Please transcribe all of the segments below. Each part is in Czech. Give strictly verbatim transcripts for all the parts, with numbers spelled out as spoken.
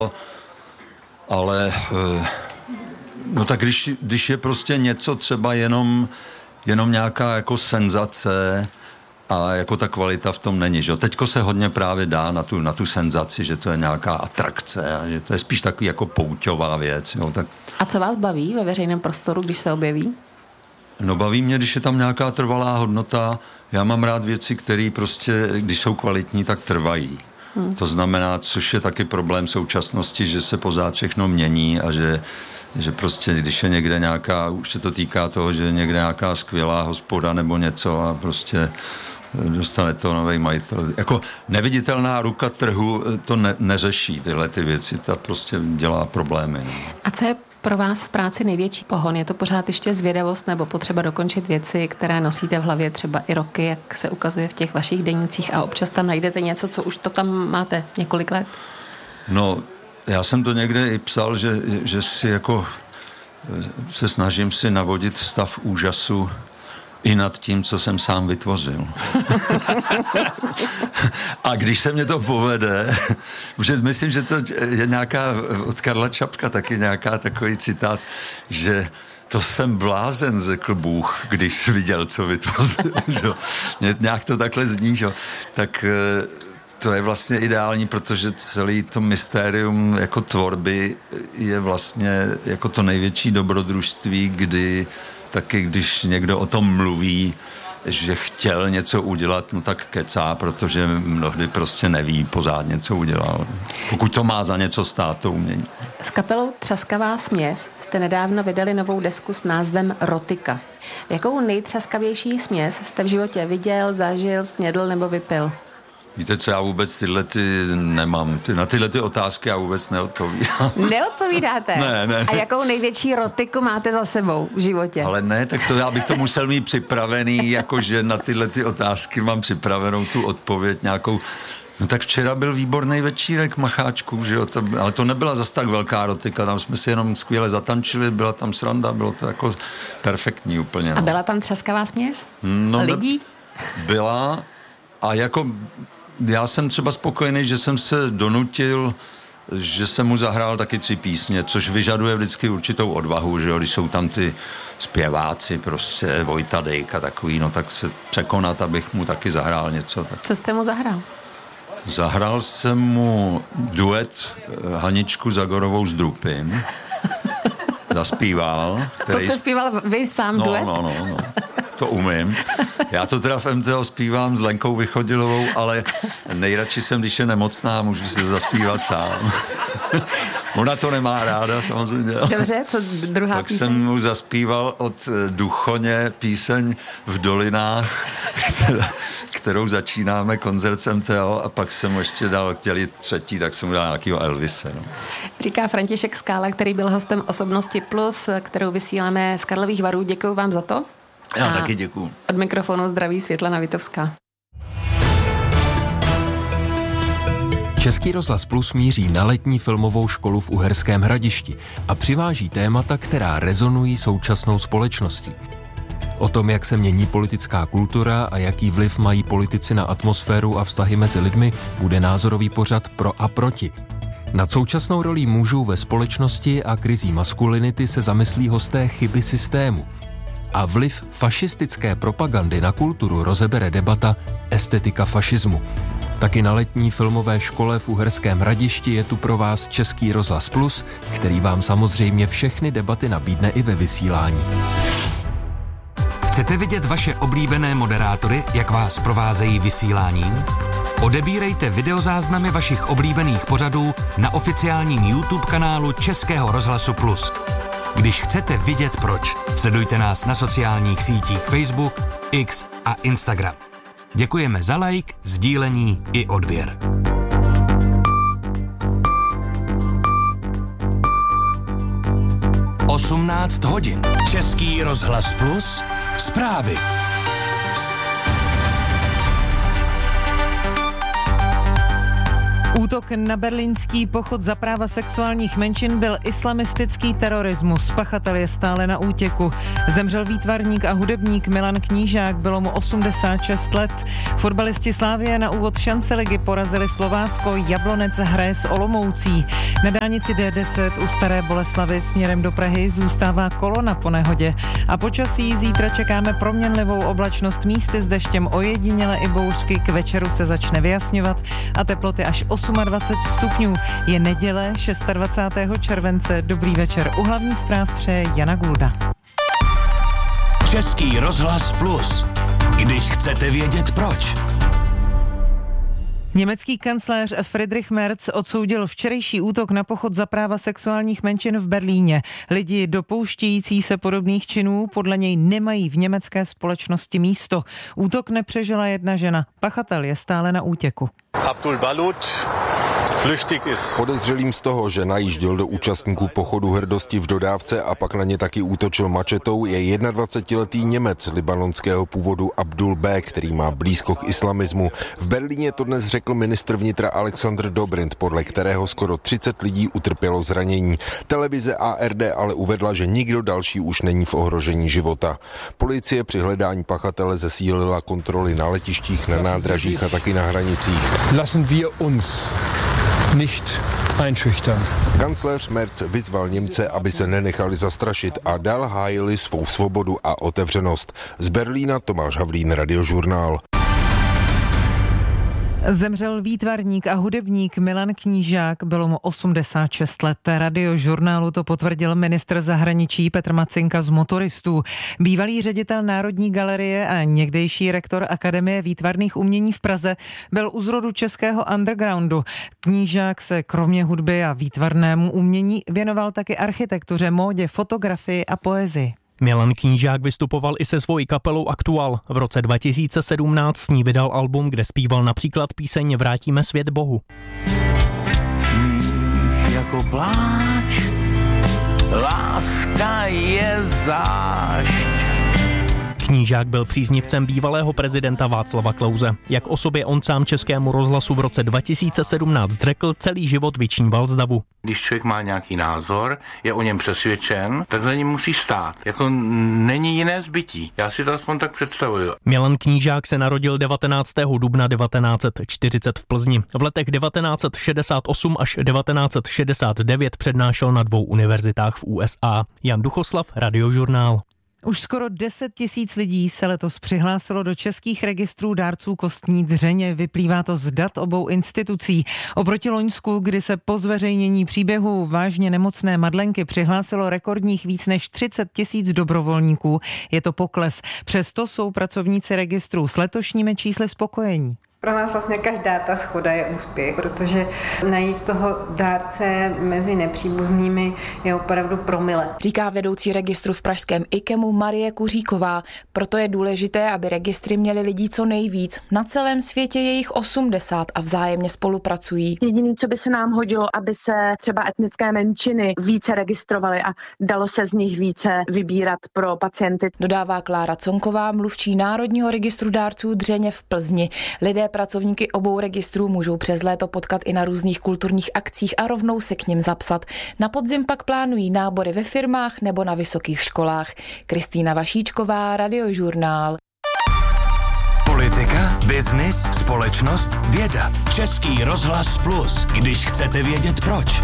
ale no tak když, když je prostě něco třeba jenom, jenom nějaká jako senzace a jako ta kvalita v tom není, že teďko se hodně právě dá na tu, na tu senzaci, že to je nějaká atrakce a že to je spíš takový jako pouťová věc. Jo, tak... A co vás baví ve veřejném prostoru, když se objeví? No baví mě, když je tam nějaká trvalá hodnota. Já mám rád věci, které prostě, když jsou kvalitní, tak trvají. Hmm. To znamená, což je taky problém současnosti, že se pořád všechno mění a že, že prostě, když je někde nějaká, už se to týká toho, že je někde nějaká skvělá hospoda nebo něco a prostě dostane to nový majitel. Jako neviditelná ruka trhu to ne, neřeší tyhle ty věci, ta prostě dělá problémy. No. A co je pro vás v práci největší pohon? Je to pořád ještě zvědavost nebo potřeba dokončit věci, které nosíte v hlavě třeba i roky, jak se ukazuje v těch vašich denících a občas tam najdete něco, co už to tam máte několik let? No, já jsem to někde i psal, že, že si jako se snažím si navodit stav úžasu i nad tím, co jsem sám vytvořil. A když se mě to povede, že myslím, že to je nějaká od Karla Čapka taky nějaká takový citát, že to jsem blázen, řekl Bůh, když viděl, co vytvořil. Nějak to takhle zní, že? Tak to je vlastně ideální, protože celý to mystérium jako tvorby je vlastně jako to největší dobrodružství, kdy taky když někdo o tom mluví, že chtěl něco udělat, no tak kecá, protože mnohdy prostě neví pořádně, co udělal. Pokud to má za něco stát, to umění. S kapelou Třaskavá směs jste nedávno vydali novou desku s názvem Rotika. Jakou nejtřaskavější směs jste v životě viděl, zažil, snědl nebo vypil? Víte co, já vůbec tyhle ty nemám. Ty, na tyhle ty otázky já vůbec neodpovídám. Neodpovídáte? Ne, ne. A jakou největší rotiku máte za sebou v životě? Ale ne, tak to já bych to musel mít připravený, jakože na tyhle ty otázky mám připravenou tu odpověď nějakou. No tak včera byl výborný večírek Macháčků, že jo, to, ale to nebyla zas tak velká rotika, tam jsme si jenom skvěle zatančili, byla tam sranda, bylo to jako perfektní úplně. No. A byla tam třaskavá směs? No, lidí? Byla a jako já jsem třeba spokojený, že jsem se donutil, že jsem mu zahrál taky tři písně, což vyžaduje vždycky určitou odvahu, že jo, když jsou tam ty zpěváci, prostě Vojta Dejka takový, no tak se překonat, abych mu taky zahrál něco. Tak. Co jste mu zahrál? Zahrál jsem mu duet Haničku Zagorovou s Drupim. Zaspíval. Který... To jste zpíval vy sám no, duet? No, no, no. To umím. Já to teda v M T O zpívám s Lenkou Vychodilovou, ale nejradši jsem, když je nemocná, můžu si to zaspívat sám. Ona to nemá ráda, samozřejmě. Dobře, co druhá Pak píseň? jsem mu zaspíval od Duchoně píseň V dolinách, která, kterou začínáme koncert s M T O a pak jsem mu ještě dal, chtěli třetí, tak jsem mu dal nějakýho Elvise. No. Říká František Skála, který byl hostem Osobnosti Plus, kterou vysíláme z Karlových Varů. Děkuju vám za to. Já a taky děkuju. Od mikrofonu zdraví Světlana Vitovská. Český rozhlas Plus míří na letní filmovou školu v Uherském Hradišti a přiváží témata, která rezonují současnou společností. O tom, jak se mění politická kultura a jaký vliv mají politici na atmosféru a vztahy mezi lidmi, bude názorový pořad Pro a proti. Nad současnou rolí mužů ve společnosti a krizí maskulinity se zamyslí hosté Chyby systému. A vliv fašistické propagandy na kulturu rozebere debata Estetika fašismu. Taky na letní filmové škole v Uherském Hradišti je tu pro vás Český rozhlas Plus, který vám samozřejmě všechny debaty nabídne i ve vysílání. Chcete vidět vaše oblíbené moderátory, jak vás provázejí vysíláním? Odebírejte videozáznamy vašich oblíbených pořadů na oficiálním YouTube kanálu Českého rozhlasu Plus. Když chcete vidět proč, sledujte nás na sociálních sítích Facebook, X a Instagram. Děkujeme za like, sdílení i odběr. osmnáct hodin. Český rozhlas Plus. Zprávy. Útok na berlínský pochod za práva sexuálních menšin byl islamistický terorismus. Pachatel je stále na útěku. Zemřel výtvarník a hudebník Milan Knížák, bylo mu osmdesát šest let. Fotbalisti Slavie na úvod šance ligy porazili Slovácko, Jablonec hraje s Olomoucí. Na dálnici D deset u Staré Boleslavi směrem do Prahy zůstává kolona po nehodě. A počasí zítra čekáme proměnlivou oblačnost, místy s deštěm, ojediněle i bouřky, k večeru se začne vyjasňovat a teploty až dvacet osm stupňů. Je neděle dvacátého šestého července. Dobrý večer. U hlavních zpráv přeje Jana Gulda. Český rozhlas Plus. Když chcete vědět proč. Německý kancléř Friedrich Merz odsoudil včerejší útok na pochod za práva sexuálních menšin v Berlíně. Lidi dopouštějící se podobných činů podle něj nemají v německé společnosti místo. Útok nepřežila jedna žena. Pachatel je stále na útěku. Abdul Balut podezřelým z toho, že najížděl do účastníků pochodu hrdosti v dodávce a pak na ně taky útočil mačetou, je dvacetiletý Němec libanonského původu Abdul B., který má blízko k islamismu. V Berlíně to dnes řekl ministr vnitra Alexander Dobrindt, podle kterého skoro třicet lidí utrpělo zranění. Televize A R D ale uvedla, že nikdo další už není v ohrožení života. Policie při hledání pachatele zesílila kontroly na letištích, na nádražích a taky na hranicích. Lassen wir uns nicht einschüchtern. Kancléř Merz vyzval Němce, aby se nenechali zastrašit a dál hájili svou svobodu a otevřenost. Z Berlína Tomáš Havlín, Radiožurnál. Zemřel výtvarník a hudebník Milan Knížák, bylo mu osmdesát šest let. Radiožurnálu to potvrdil ministr zahraničí Petr Macinka z Motoristů. Bývalý ředitel Národní galerie a někdejší rektor Akademie výtvarných umění v Praze byl u zrodu českého undergroundu. Knížák se kromě hudby a výtvarnému umění věnoval taky architektuře, módě, fotografii a poezii. Milan Knížák vystupoval i se svojí kapelou Aktuál. V roce dva tisíce sedmnáct s ní vydal album, kde zpíval například píseň Vrátíme svět Bohu. Smích jako pláč, láska je zášť. Knížák byl příznivcem bývalého prezidenta Václava Klause. Jak o sobě on sám Českému rozhlasu v roce dva tisíce sedmnáct řekl, celý život vyčníval z davu. Když člověk má nějaký názor, je o něm přesvědčen, tak za ním musí stát. Jako není jiné zbytí. Já si to aspoň tak představuju. Milan Knížák se narodil devatenáctého dubna devatenáct set čtyřicet v Plzni. V letech devatenáct set šedesát osm až devatenáct set šedesát devět přednášel na dvou univerzitách v U S A. Jan Duchoslav, Radiožurnál. Už skoro deset tisíc lidí se letos přihlásilo do českých registrů dárců kostní dřeně. Vyplývá to z dat obou institucí. Oproti loňsku, kdy se po zveřejnění příběhu vážně nemocné Madlenky přihlásilo rekordních víc než třicet tisíc dobrovolníků, je to pokles. Přesto jsou pracovníci registrů s letošními čísly spokojení. Pro nás vlastně každá ta shoda je úspěch, protože najít toho dárce mezi nepříbuznými je opravdu promile. Říká vedoucí registru v pražském IKEMu Marie Kuříková. Proto je důležité, aby registry měly lidí co nejvíc. Na celém světě je jich osmdesát a vzájemně spolupracují. Jediné, co by se nám hodilo, aby se třeba etnické menšiny více registrovaly a dalo se z nich více vybírat pro pacienty. Dodává Klára Conková, mluvčí Národního registru dárců dřeně v Plzni. Lidé pracovníky obou registrů můžou přes léto potkat i na různých kulturních akcích a rovnou se k nim zapsat. Na podzim pak plánují nábory ve firmách nebo na vysokých školách. Kristýna Vašíčková, Radiožurnál. Politika, biznis, společnost, věda. Český rozhlas Plus. Když chcete vědět proč.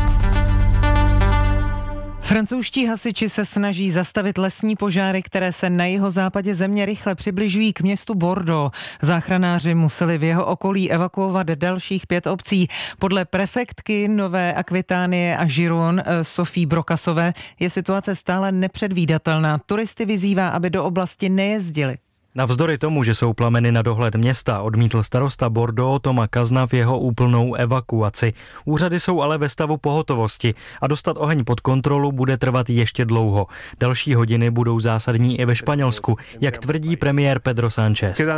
Francouzští hasiči se snaží zastavit lesní požáry, které se na jihozápadě země rychle přibližují k městu Bordeaux. Záchranáři museli v jeho okolí evakuovat dalších pět obcí. Podle prefektky Nové Akvitánie a Giron Sophie Brokasové je situace stále nepředvídatelná. Turisty vyzývá, aby do oblasti nejezdili. Navzdory tomu, že jsou plameny na dohled města, odmítl starosta Bordeaux Toma Kazna v jeho úplnou evakuaci. Úřady jsou ale ve stavu pohotovosti a dostat oheň pod kontrolu bude trvat ještě dlouho. Další hodiny budou zásadní i ve Španělsku, jak tvrdí premiér Pedro Sánchez.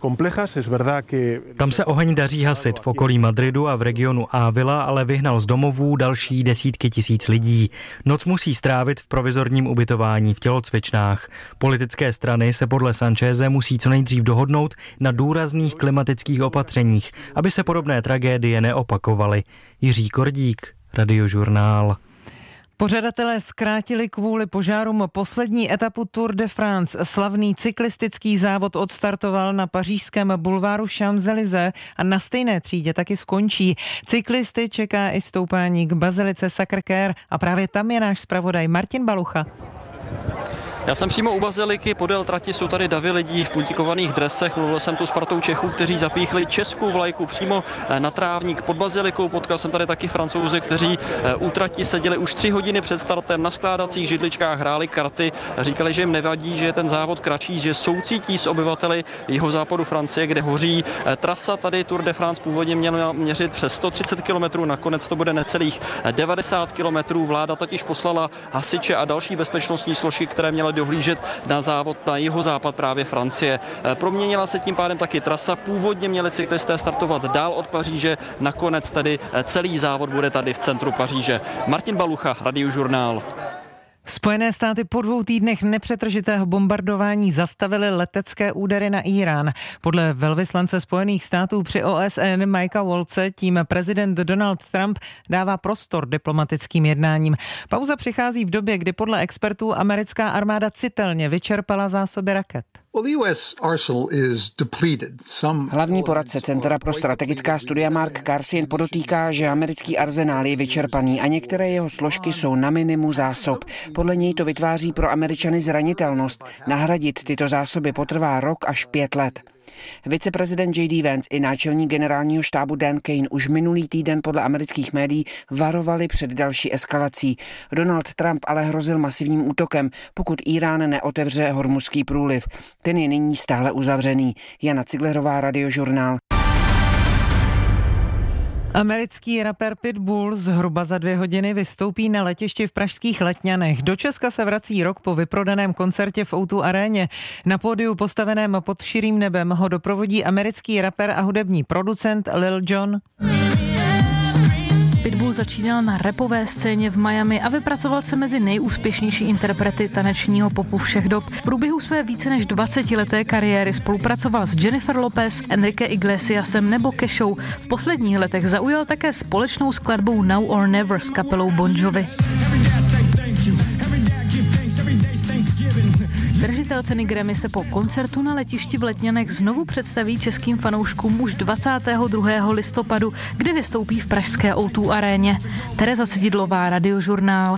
Tam se oheň daří hasit v okolí Madridu a v regionu Ávila, ale vyhnal z domovů další desítky tisíc lidí. Noc musí strávit v provizorním ubytování v tělocvičnách. Politické strany se podle Sáncheze musí co nejdřív dohodnout na důrazných klimatických opatřeních, aby se podobné tragédie neopakovaly. Jiří Kordík, Radiožurnál. Pořadatelé zkrátili kvůli požárům poslední etapu Tour de France. Slavný cyklistický závod odstartoval na pařížském bulváru Champs-Élysées a na stejné třídě taky skončí. Cyklisty čeká i stoupání k bazilice Sacré-Cœur a právě tam je náš zpravodaj Martin Balucha. Já jsem přímo u baziliky, podél trati jsou tady davy lidí v puntíkovaných dresech. Mluvil jsem tu s partou Čechů, kteří zapíchli českou vlajku přímo na trávník pod bazilikou. Potkal jsem tady taky Francouzi, kteří u trati seděli už tři hodiny před startem na skládacích židličkách, hráli karty. Říkali, že jim nevadí, že je ten závod kratší, že soucítí s obyvateli jihozápadu Francie, kde hoří. Trasa tady Tour de France původně měla měřit přes sto třicet kilometrů, nakonec to bude necelých devadesát kilometrů. Vláda totiž poslala hasiče a další bezpečnostní složky, které měly dohlížet na závod na jihozápad právě Francie. Proměnila se tím pádem taky trasa. Původně měli cyklisté startovat dál od Paříže, nakonec tedy celý závod bude tady v centru Paříže. Martin Balucha, Radiožurnál. Spojené státy po dvou týdnech nepřetržitého bombardování zastavily letecké údery na Írán. Podle velvyslance Spojených států při O S N Mikea Waltze tím prezident Donald Trump dává prostor diplomatickým jednáním. Pauza přichází v době, kdy podle expertů americká armáda citelně vyčerpala zásoby raket. Hlavní poradce Centra pro strategická studia Mark Karsin podotýká, že americký arzenál je vyčerpaný a některé jeho složky jsou na minimu zásob. Podle něj to vytváří pro Američany zranitelnost. Nahradit tyto zásoby potrvá rok až pět let. Viceprezident J D Vance i náčelník generálního štábu Dan Kane už minulý týden podle amerických médií varovali před další eskalací. Donald Trump ale hrozil masivním útokem, pokud Írán neotevře Hormuzský průliv. Ten je nyní stále uzavřený. Jana Ciglerová, Radiožurnál. Americký rapper Pitbull zhruba za dvě hodiny vystoupí na letišti v pražských Letňanech. Do Česka se vrací rok po vyprodaném koncertě v O dva aréně. Na pódiu postaveném pod širým nebem ho doprovodí americký rapper a hudební producent Lil Jon. Pitbull začínal na rapové scéně v Miami a vypracoval se mezi nejúspěšnější interprety tanečního popu všech dob. V průběhu své více než dvacetileté kariéry spolupracoval s Jennifer Lopez, Enrique Iglesiasem nebo Keshou. V posledních letech zaujal také společnou skladbou Now or Never s kapelou Bon Jovi. Držitel ceny Grammy se po koncertu na letišti v Letňanech znovu představí českým fanouškům už dvacátého druhého listopadu, kdy vystoupí v pražské O dva aréně. Tereza Cididlová, Radiožurnál.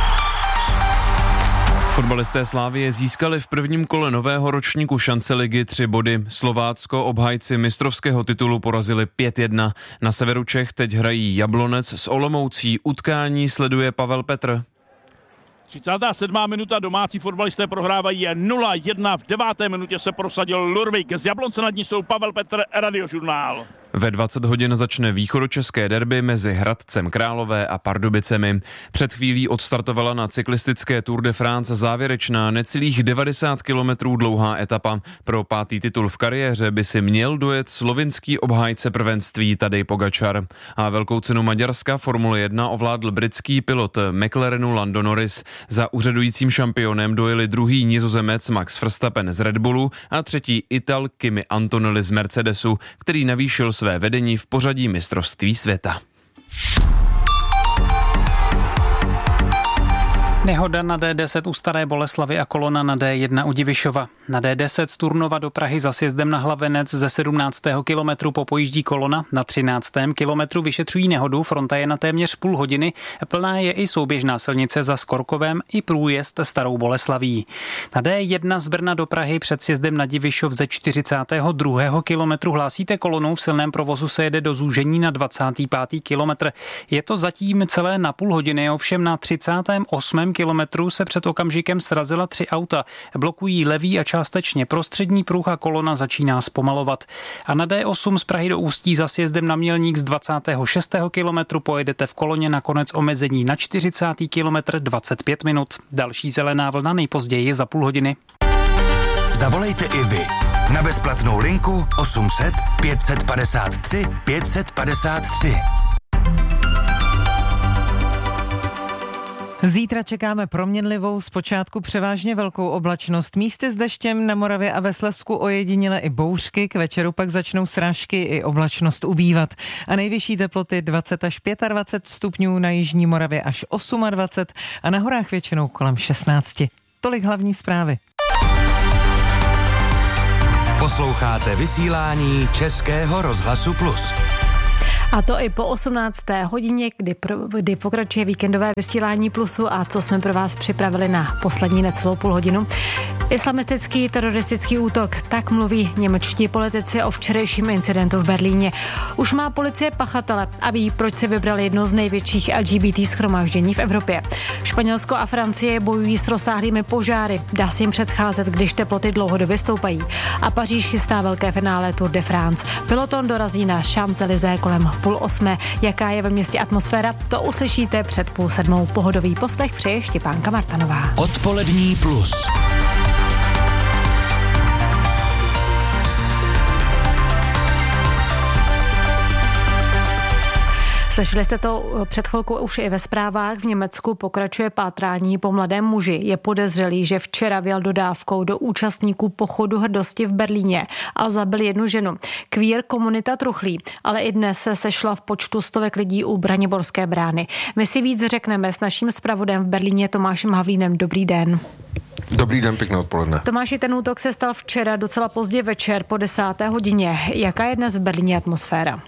Fotbalisté Slavie získali v prvním kole nového ročníku šance ligy tři body. Slovácko obhájci mistrovského titulu porazili pět jedna. Na severu Čech teď hrají Jablonec s Olomoucí. Utkání sleduje Pavel Petr. třicátá sedmá minuta, domácí fotbalisté prohrávají nula jedna, v deváté minutě se prosadil Lurvik, z Jablonce nad ní jsou Pavel Petr, Radiožurnál. Ve dvacet hodin začne východočeské derby mezi Hradcem Králové a Pardubicemi. Před chvílí odstartovala na cyklistické Tour de France závěrečná necelých devadesát kilometrů dlouhá etapa. Pro pátý titul v kariéře by si měl dojet slovinský obhájce prvenství Tadej Pogačar. A velkou cenu Maďarska Formule jedna ovládl britský pilot McLarenu Lando Norris. Za úřadujícím šampionem dojeli druhý Nizozemec Max Verstappen z Red Bullu a třetí Ital Kimi Antonelli z Mercedesu, který navýšil své vedení v pořadí mistrovství světa. Nehoda na D deset u Staré Boleslavi a kolona na D jedna u Divišova. Na D deset z Turnova do Prahy za sjezdem na Hlavenec ze sedmnáctého kilometru popojíždí kolona. Na třináctém kilometru vyšetřují nehodu, fronta je na téměř půl hodiny. Plná je i souběžná silnice za Skorkovem i průjezd Starou Boleslaví. Na D jedna z Brna do Prahy před sjezdem na Divišov ze čtyřicátého druhého kilometru hlásíte kolonu, v silném provozu se jede do zúžení na dvacátý pátý kilometr. Je to zatím celé na půl hodiny, ovšem na třicátém osmém kilometru se před okamžikem srazila tři auta. Blokují levý a částečně prostřední pruh a kolona začíná zpomalovat. A na D osm z Prahy do Ústí za sjezdem na Mělník z dvacátého šestého kilometru pojedete v koloně na konec omezení na čtyřicátý kilometr dvacet pět minut. Další zelená vlna nejpozději za půl hodiny. Zavolejte i vy na bezplatnou linku osm set pět set padesát tři pět set padesát tři. Zítra čekáme proměnlivou, zpočátku převážně velkou oblačnost. Místy s deštěm, na Moravě a ve Slezsku ojediněle i bouřky, k večeru pak začnou srážky i oblačnost ubývat. A nejvyšší teploty dvacet až dvacet pět stupňů, na jižní Moravě až dvacet osm a na horách většinou kolem šestnáct. Tolik hlavní zprávy. Posloucháte vysílání Českého rozhlasu Plus. A to i po osmnácté hodině, kdy, pro, kdy pokračuje víkendové vysílání Plusu a co jsme pro vás připravili na poslední necelou půl hodinu. Islamistický teroristický útok, tak mluví němečtí politici o včerejším incidentu v Berlíně. Už má policie pachatele a ví, proč si vybrali jedno z největších L G B T shromáždění v Evropě. Španělsko a Francie bojují s rozsáhlými požáry, dá se jim předcházet, když teploty dlouhodobě stoupají. A Paříž chystá velké finále Tour de France. Peloton dorazí na Champs-Élysées kolem půl osmé. Jaká je ve městě atmosféra, to uslyšíte před půl sedmou. Pohodový poslech přeje Štěpánka Martanová. Odpolední Plus. Slyšeli jste to před chvilkou už i ve zprávách. V Německu pokračuje pátrání po mladém muži. Je podezřelý, že včera vjel dodávkou do účastníků pochodu hrdosti v Berlíně a zabil jednu ženu. Queer komunita truchlí, ale i dnes se sešla v počtu stovek lidí u Braniborské brány. My si víc řekneme s naším zpravodajem v Berlíně Tomášem Havlínem. Dobrý den. Dobrý den, pěkné odpoledne. Tomáši, ten útok se stal včera docela pozdě večer po desáté hodině. Jaká je dnes v Berlíně atmosféra?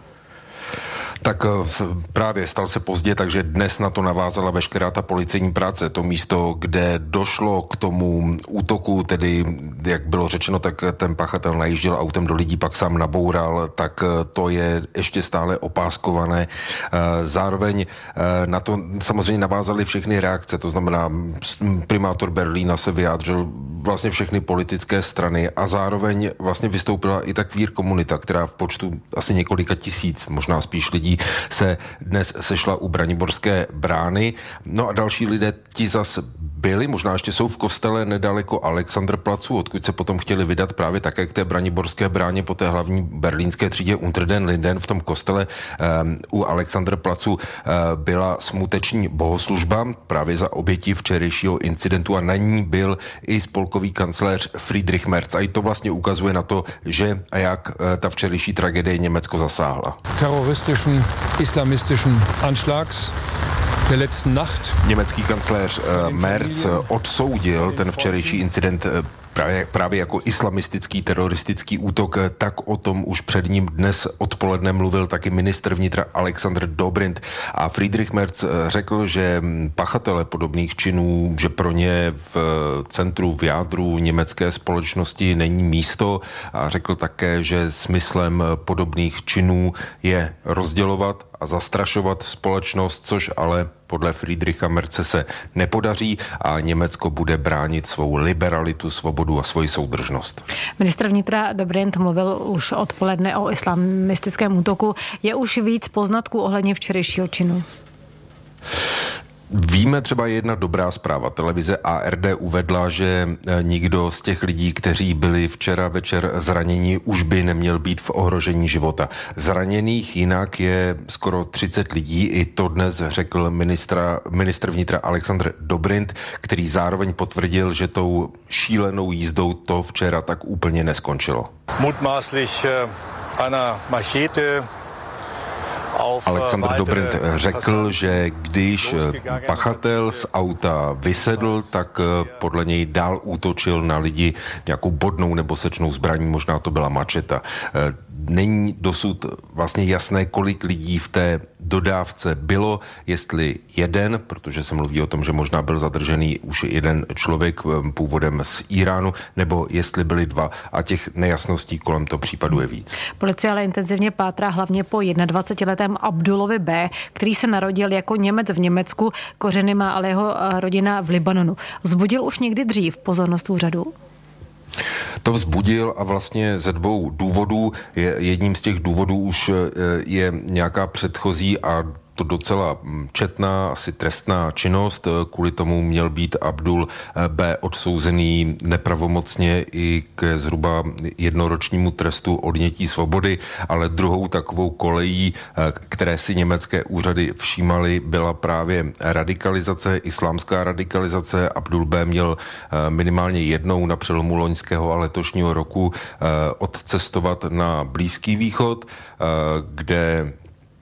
Tak právě stal se pozdě, takže dnes na to navázala veškerá ta policejní práce. To místo, kde došlo k tomu útoku, tedy jak bylo řečeno, tak ten pachatel najížděl autem do lidí, pak sám naboural, tak to je ještě stále opáskované. Zároveň na to samozřejmě navázaly všechny reakce, to znamená primátor Berlína se vyjádřil, vlastně všechny politické strany a zároveň vlastně vystoupila i ta queer komunita, která v počtu asi několika tisíc, možná spíš lidí, se dnes sešla u Braniborské brány. No a další lidé, ti zas byli, možná ještě jsou v kostele nedaleko Alexanderplacu, odkud se potom chtěli vydat právě také k té Braniborské bráně po té hlavní berlínské třídě Unter den Linden. V tom kostele um, u Alexanderplacu uh, byla smuteční bohoslužba právě za oběti včerejšího incidentu a na ní byl i spolkový kancléř Friedrich Merz. A i to vlastně ukazuje na to, že a jak uh, ta včerejší tragédie Německo zasáhla. Teroristischen, islamistischen Anschlags der letzten Nacht. Německý kancléř uh, Merz odsoudil ten včerejší incident uh, Právě, právě jako islamistický teroristický útok, tak o tom už před ním dnes odpoledne mluvil taky ministr vnitra Alexander Dobrindt. A Friedrich Merz řekl, že pachatele podobných činů, že pro ně v centru, v jádru německé společnosti není místo a řekl také, že smyslem podobných činů je rozdělovat a zastrašovat společnost, což ale podle Friedricha Merze se nepodaří a Německo bude bránit svou liberalitu, svobodu a svoji soudržnost. Ministr vnitra Dobrindt mluvil už odpoledne o islamistickém útoku. Je už víc poznatků ohledně včerejšího činu? Víme třeba jedna dobrá zpráva. Televize A R D uvedla, že nikdo z těch lidí, kteří byli včera večer zraněni, už by neměl být v ohrožení života. Zraněných jinak je skoro třicet lidí. I to dnes řekl ministra, ministr vnitra Alexander Dobrindt, který zároveň potvrdil, že tou šílenou jízdou to včera tak úplně neskončilo. Mutmaßlich einer Machete. Alexander Dobrindt řekl, že když pachatel z auta vysedl, tak podle něj dál útočil na lidi nějakou bodnou nebo sečnou zbraní, možná to byla mačeta. Není dosud vlastně jasné, kolik lidí v té dodávce bylo, jestli jeden, protože se mluví o tom, že možná byl zadržený už jeden člověk původem z Iránu, nebo jestli byli dva a těch nejasností kolem toho případu je víc. Policie ale intenzivně pátrá hlavně po jednadvacetiletém Abdulovi B., který se narodil jako Němec v Německu, kořeny má ale jeho rodina v Libanonu. Vzbudil už někdy dřív pozornost úřadu? To vzbudil a vlastně ze dvou důvodů. Jedním z těch důvodů už je nějaká předchozí a to docela četná, asi trestná činnost. Kvůli tomu měl být Abdul B. odsouzený nepravomocně i k zhruba jednoročnímu trestu odnětí svobody, ale druhou takovou kolejí, které si německé úřady všímaly, byla právě radikalizace, islámská radikalizace. Abdul B. měl minimálně jednou na přelomu loňského a letošního roku odcestovat na Blízký východ, kde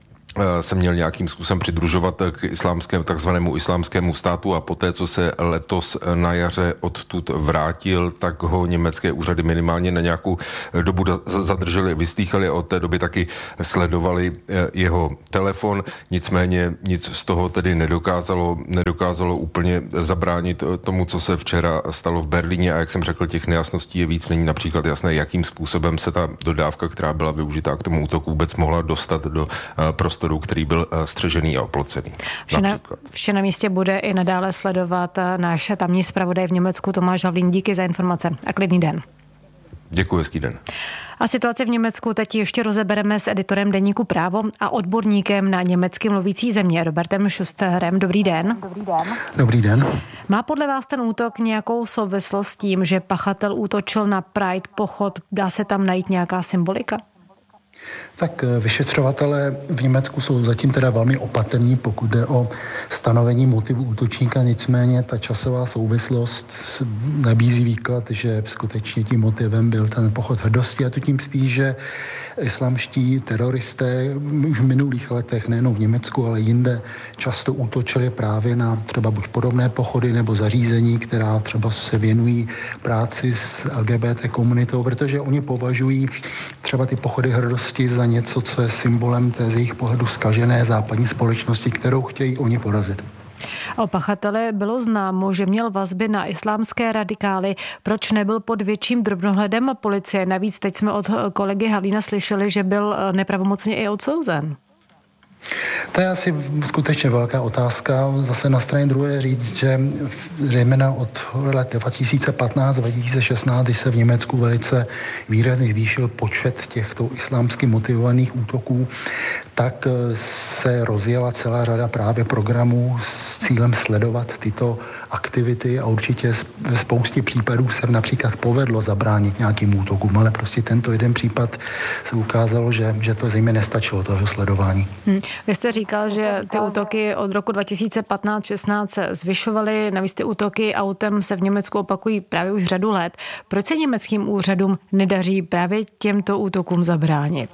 se měl nějakým způsobem přidružovat k islámskému, takzvanému islámskému státu, a poté, co se letos na jaře odtud vrátil, tak ho německé úřady minimálně na nějakou dobu zadrželi, vyslýchali a od té doby taky sledovali jeho telefon. Nicméně nic z toho tedy nedokázalo, nedokázalo úplně zabránit tomu, co se včera stalo v Berlíně, a jak jsem řekl, těch nejasností je víc. Není například jasné, jakým způsobem se ta dodávka, která byla využitá k tomu útoku, vůbec mohla dostat do prostoru, který byl střežený a oplocený. Vše na, vše na místě bude i nadále sledovat náš tamní zpravodaj v Německu Tomáš Havlín. Díky za informace a klidný den. Děkuji, hezký den. A situaci v Německu teď ještě rozebereme s editorem deníku Právo a odborníkem na německy mluvící země Robertem Schusterem. Dobrý den. Dobrý den. Dobrý den. Má podle vás ten útok nějakou souvislost s tím, že pachatel útočil na Pride pochod? Dá se tam najít nějaká symbolika? Tak vyšetřovatelé v Německu jsou zatím teda velmi opatrní, pokud jde o stanovení motivu útočníka, nicméně ta časová souvislost nabízí výklad, že skutečně tím motivem byl ten pochod hrdosti, a to tím spíš, že islamští teroristé už v minulých letech nejenom v Německu, ale jinde často útočili právě na třeba buď podobné pochody nebo zařízení, která třeba se věnují práci s L G B T komunitou, protože oni považují třeba ty pochody hrdosti za něco, co je symbolem té z jejich pohledu zkažené západní společnosti, kterou chtějí oni porazit. O pachatele bylo známo, že měl vazby na islámské radikály. Proč nebyl pod větším drobnohledem policie? Navíc teď jsme od kolegy Havlína slyšeli, že byl nepravomocně i odsouzen. To je asi skutečně velká otázka. Zase na straně druhé říct, že zejména od let dva tisíce patnáct dva tisíce šestnáct, když se v Německu velice výrazně zvýšil počet těchto islámsky motivovaných útoků, tak se rozjela celá řada právě programů s cílem sledovat tyto aktivity a určitě ve spoustě případů se například povedlo zabránit nějakým útokům, ale prostě tento jeden případ se ukázalo, že, že to zejména nestačilo, toho sledování. Hmm. Vy jste říkal, že ty útoky od roku dva tisíce patnáct šestnáct se zvyšovaly, navíc ty útoky autem se v Německu opakují právě už řadu let. Proč se německým úřadům nedaří právě těmto útokům zabránit?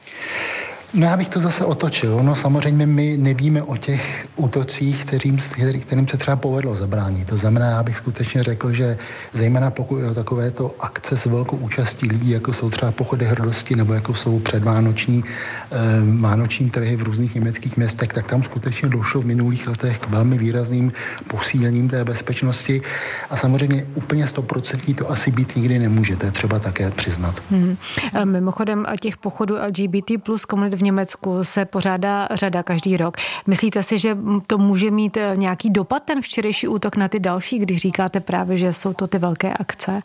No, já bych to zase otočil. No, samozřejmě my nevíme o těch útocích, kterým, kterým se třeba povedlo zabránit. To znamená, já bych skutečně řekl, že zejména pokud je o takovéto akce s velkou účastí lidí, jako jsou třeba pochody hrdosti nebo jako jsou předvánoční eh, vánoční trhy v různých německých městech, tak tam skutečně došlo v minulých letech k velmi výrazným posílením té bezpečnosti. A samozřejmě úplně stoprocentní to asi být nikdy nemůže. To je třeba také přiznat. Hmm. Mimochodem těch pochodů L G B T plus komunit v Německu se pořádá řada každý rok. Myslíte si, že to může mít nějaký dopad, ten včerejší útok, na ty další, když říkáte právě, že jsou to ty velké akce?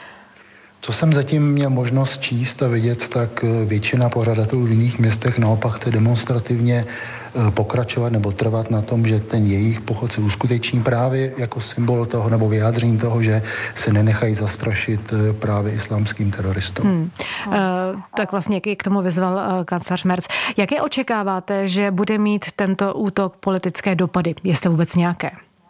Co jsem zatím měl možnost číst a vidět, tak většina pořadatelů v jiných městech naopak chce demonstrativně pokračovat nebo trvat na tom, že ten jejich pochod se uskuteční právě jako symbol toho nebo vyjádření toho, že se nenechají zastrašit právě islámským teroristům. Hmm. Uh, tak vlastně k tomu vyzval uh, kancléř Merz. Jaké očekáváte, že bude mít tento útok politické dopady, jestli vůbec nějaké?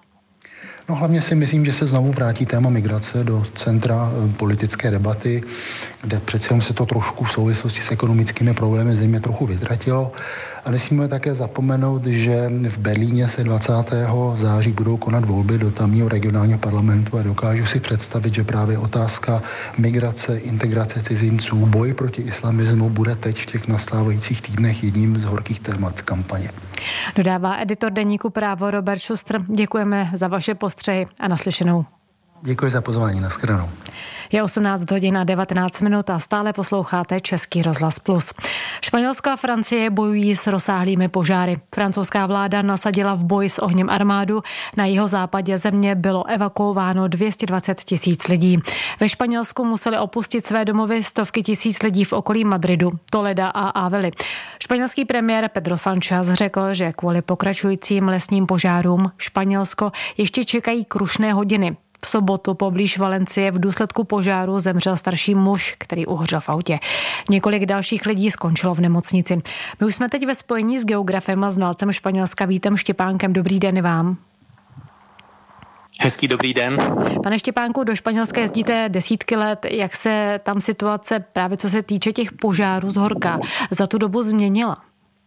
No hlavně si myslím, že se znovu vrátí téma migrace do centra politické debaty, kde přece se to trošku v souvislosti s ekonomickými problémy země trochu vytratilo. A nesmíme také zapomenout, že v Berlíně se dvacátého září budou konat volby do tamního regionálního parlamentu a dokážu si představit, že právě otázka migrace, integrace cizinců, boj proti islamismu bude teď v těch nastávajících týdnech jedním z horkých témat kampaně. Dodává editor deníku Právo Robert Schuster. Děkujeme za vaše postřehy a naslyšenou. Děkuji za pozvání, nashledanou. Je osmnáct hodin a devatenáct minut a stále posloucháte Český rozhlas Plus. Španělsko a Francie bojují s rozsáhlými požáry. Francouzská vláda nasadila v boji s ohněm armádu. Na jihozápadě země bylo evakuováno dvě stě dvacet tisíc lidí. Ve Španělsku museli opustit své domovy stovky tisíc lidí v okolí Madridu, Toleda a Avily. Španělský premiér Pedro Sánchez řekl, že kvůli pokračujícím lesním požárům Španělsko ještě čekají krušné hodiny. V sobotu poblíž Valencie v důsledku požáru zemřel starší muž, který uhořel v autě. Několik dalších lidí skončilo v nemocnici. My už jsme teď ve spojení s geografem a znalcem Španělska Vítem Štěpánkem. Dobrý den vám. Hezký dobrý den. Pane Štěpánku, do Španělska jezdíte desítky let. Jak se tam situace právě co se týče těch požárů z horka za tu dobu změnila?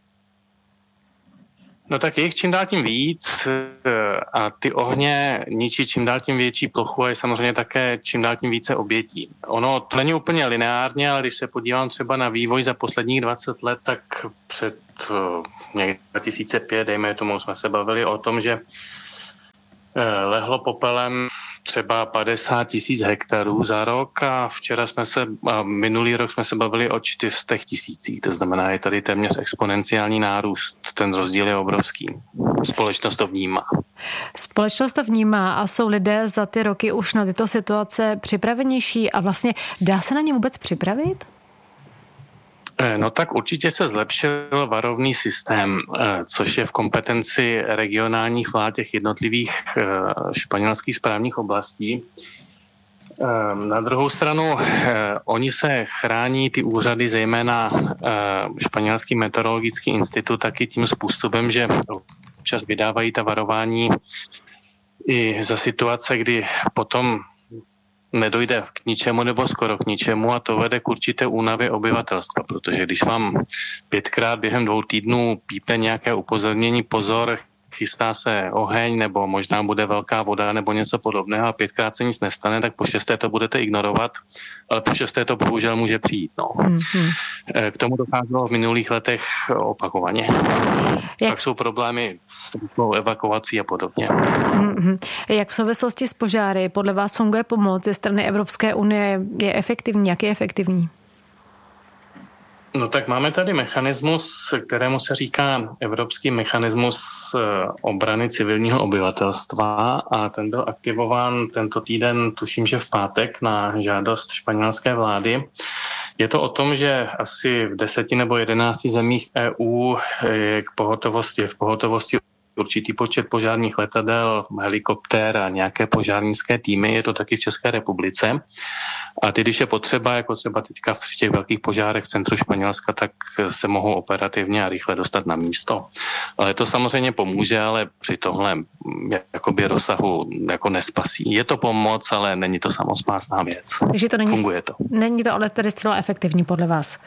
No tak je jich čím dál tím víc a ty ohně ničí čím dál tím větší plochu a je samozřejmě také čím dál tím více obětí. Ono to není úplně lineárně, ale když se podívám třeba na vývoj za posledních dvacet let, tak před někdy dva tisíce pět, dejme tomu, jsme se bavili o tom, že lehlo popelem třeba padesát tisíc hektarů za rok a včera jsme se, a minulý rok jsme se bavili o čtyři sta tisících, to znamená, je tady téměř exponenciální nárůst, ten rozdíl je obrovský. Společnost to vnímá. Společnost to vnímá a jsou lidé za ty roky už na tyto situace připravenější a vlastně dá se na ně vůbec připravit? No tak určitě se zlepšil varovný systém, což je v kompetenci regionálních vlád těch jednotlivých španělských správních oblastí. Na druhou stranu, oni se chrání, ty úřady, zejména španělský meteorologický institut, taky tím způsobem, že občas vydávají ta varování i za situace, kdy potom nedojde k ničemu nebo skoro k ničemu a to vede k určité únavě obyvatelstva, protože když vám pětkrát během dvou týdnů pípne nějaké upozornění, pozor, chystá se oheň nebo možná bude velká voda nebo něco podobného a pětkrát se nic nestane, tak po šesté to budete ignorovat, ale po šesté to bohužel může přijít. No. Mm-hmm. K tomu docházelo v minulých letech opakovaně. Jak... Pak jsou problémy s evakuací a podobně. Mm-hmm. Jak v souvislosti s požáry podle vás funguje pomoc ze strany Evropské unie? Je efektivní? Jak je efektivní? No tak máme tady mechanismus, kterému se říká Evropský mechanismus obrany civilního obyvatelstva a ten byl aktivován tento týden, tuším, že v pátek na žádost španělské vlády. Je to o tom, že asi v deseti nebo jedenácti zemích E U je k pohotovosti, v pohotovosti určitý počet požárních letadel, helikoptér a nějaké požárnické týmy, je to taky v České republice. A ty, když je potřeba, jako třeba teďka v těch velkých požárech v centru Španělska, tak se mohou operativně a rychle dostat na místo. Ale to samozřejmě pomůže, ale při tomhle jakoby rozsahu jako nespasí. Je to pomoc, ale není to samospásná věc. Takže to není, funguje to. Není to ale tedy zcela efektivní podle vás?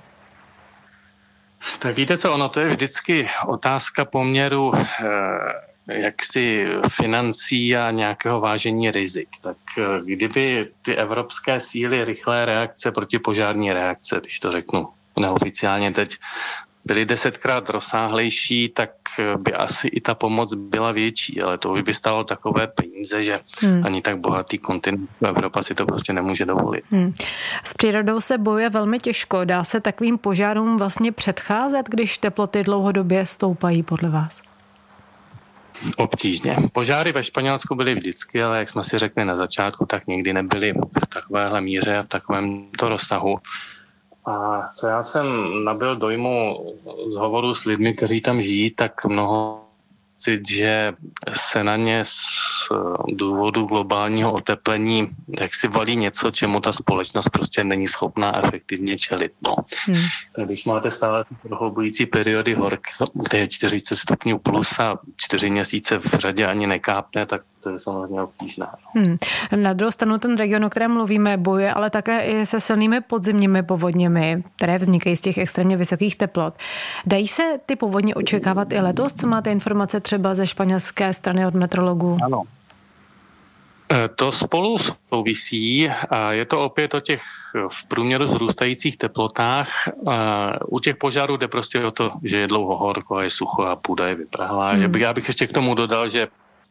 Tak víte co, ono to je vždycky otázka poměru eh, jaksi financí a nějakého vážení rizik. Tak eh, kdyby ty evropské síly rychlé reakce, protipožární reakce, když to řeknu neoficiálně teď, byly desetkrát rozsáhlejší, tak by asi i ta pomoc byla větší, ale to by stálo takové peníze, že hmm. ani tak bohatý kontinent Evropa si to prostě nemůže dovolit. Hmm. S přírodou se bojuje velmi těžko. Dá se takovým požárům vlastně předcházet, když teploty dlouhodobě stoupají podle vás? Obtížně. Požáry ve Španělsku byly vždycky, ale jak jsme si řekli na začátku, tak nikdy nebyly v takovéhle míře a v takovémto rozsahu. A co já jsem nabyl dojmu z hovoru s lidmi, kteří tam žijí, tak mnoho cít, že se na ně z důvodu globálního oteplení jak si valí něco, čemu ta společnost prostě není schopná efektivně čelit. No. Hmm. Když máte stále prohlubující periody hork, kde je čtyřicet stupňů plus a čtyři měsíce v řadě ani nekápne, tak to je samozřejmě obtížné. Hmm. Na druhou stranu ten region, o kterém mluvíme, bojuje, ale také i se silnými podzimními povodněmi, které vznikají z těch extrémně vysokých teplot. Dají se ty povodně očekávat i letos? Co máte informace třeba ze španělské strany od meteorologů? Ano. To spolu souvisí a je to opět o těch v průměru zrůstajících teplotách. U těch požárů jde prostě o to, že je dlouho horko a je sucho a půda je vyprahlá. Hmm. Já bych ještě k tomu dodal, že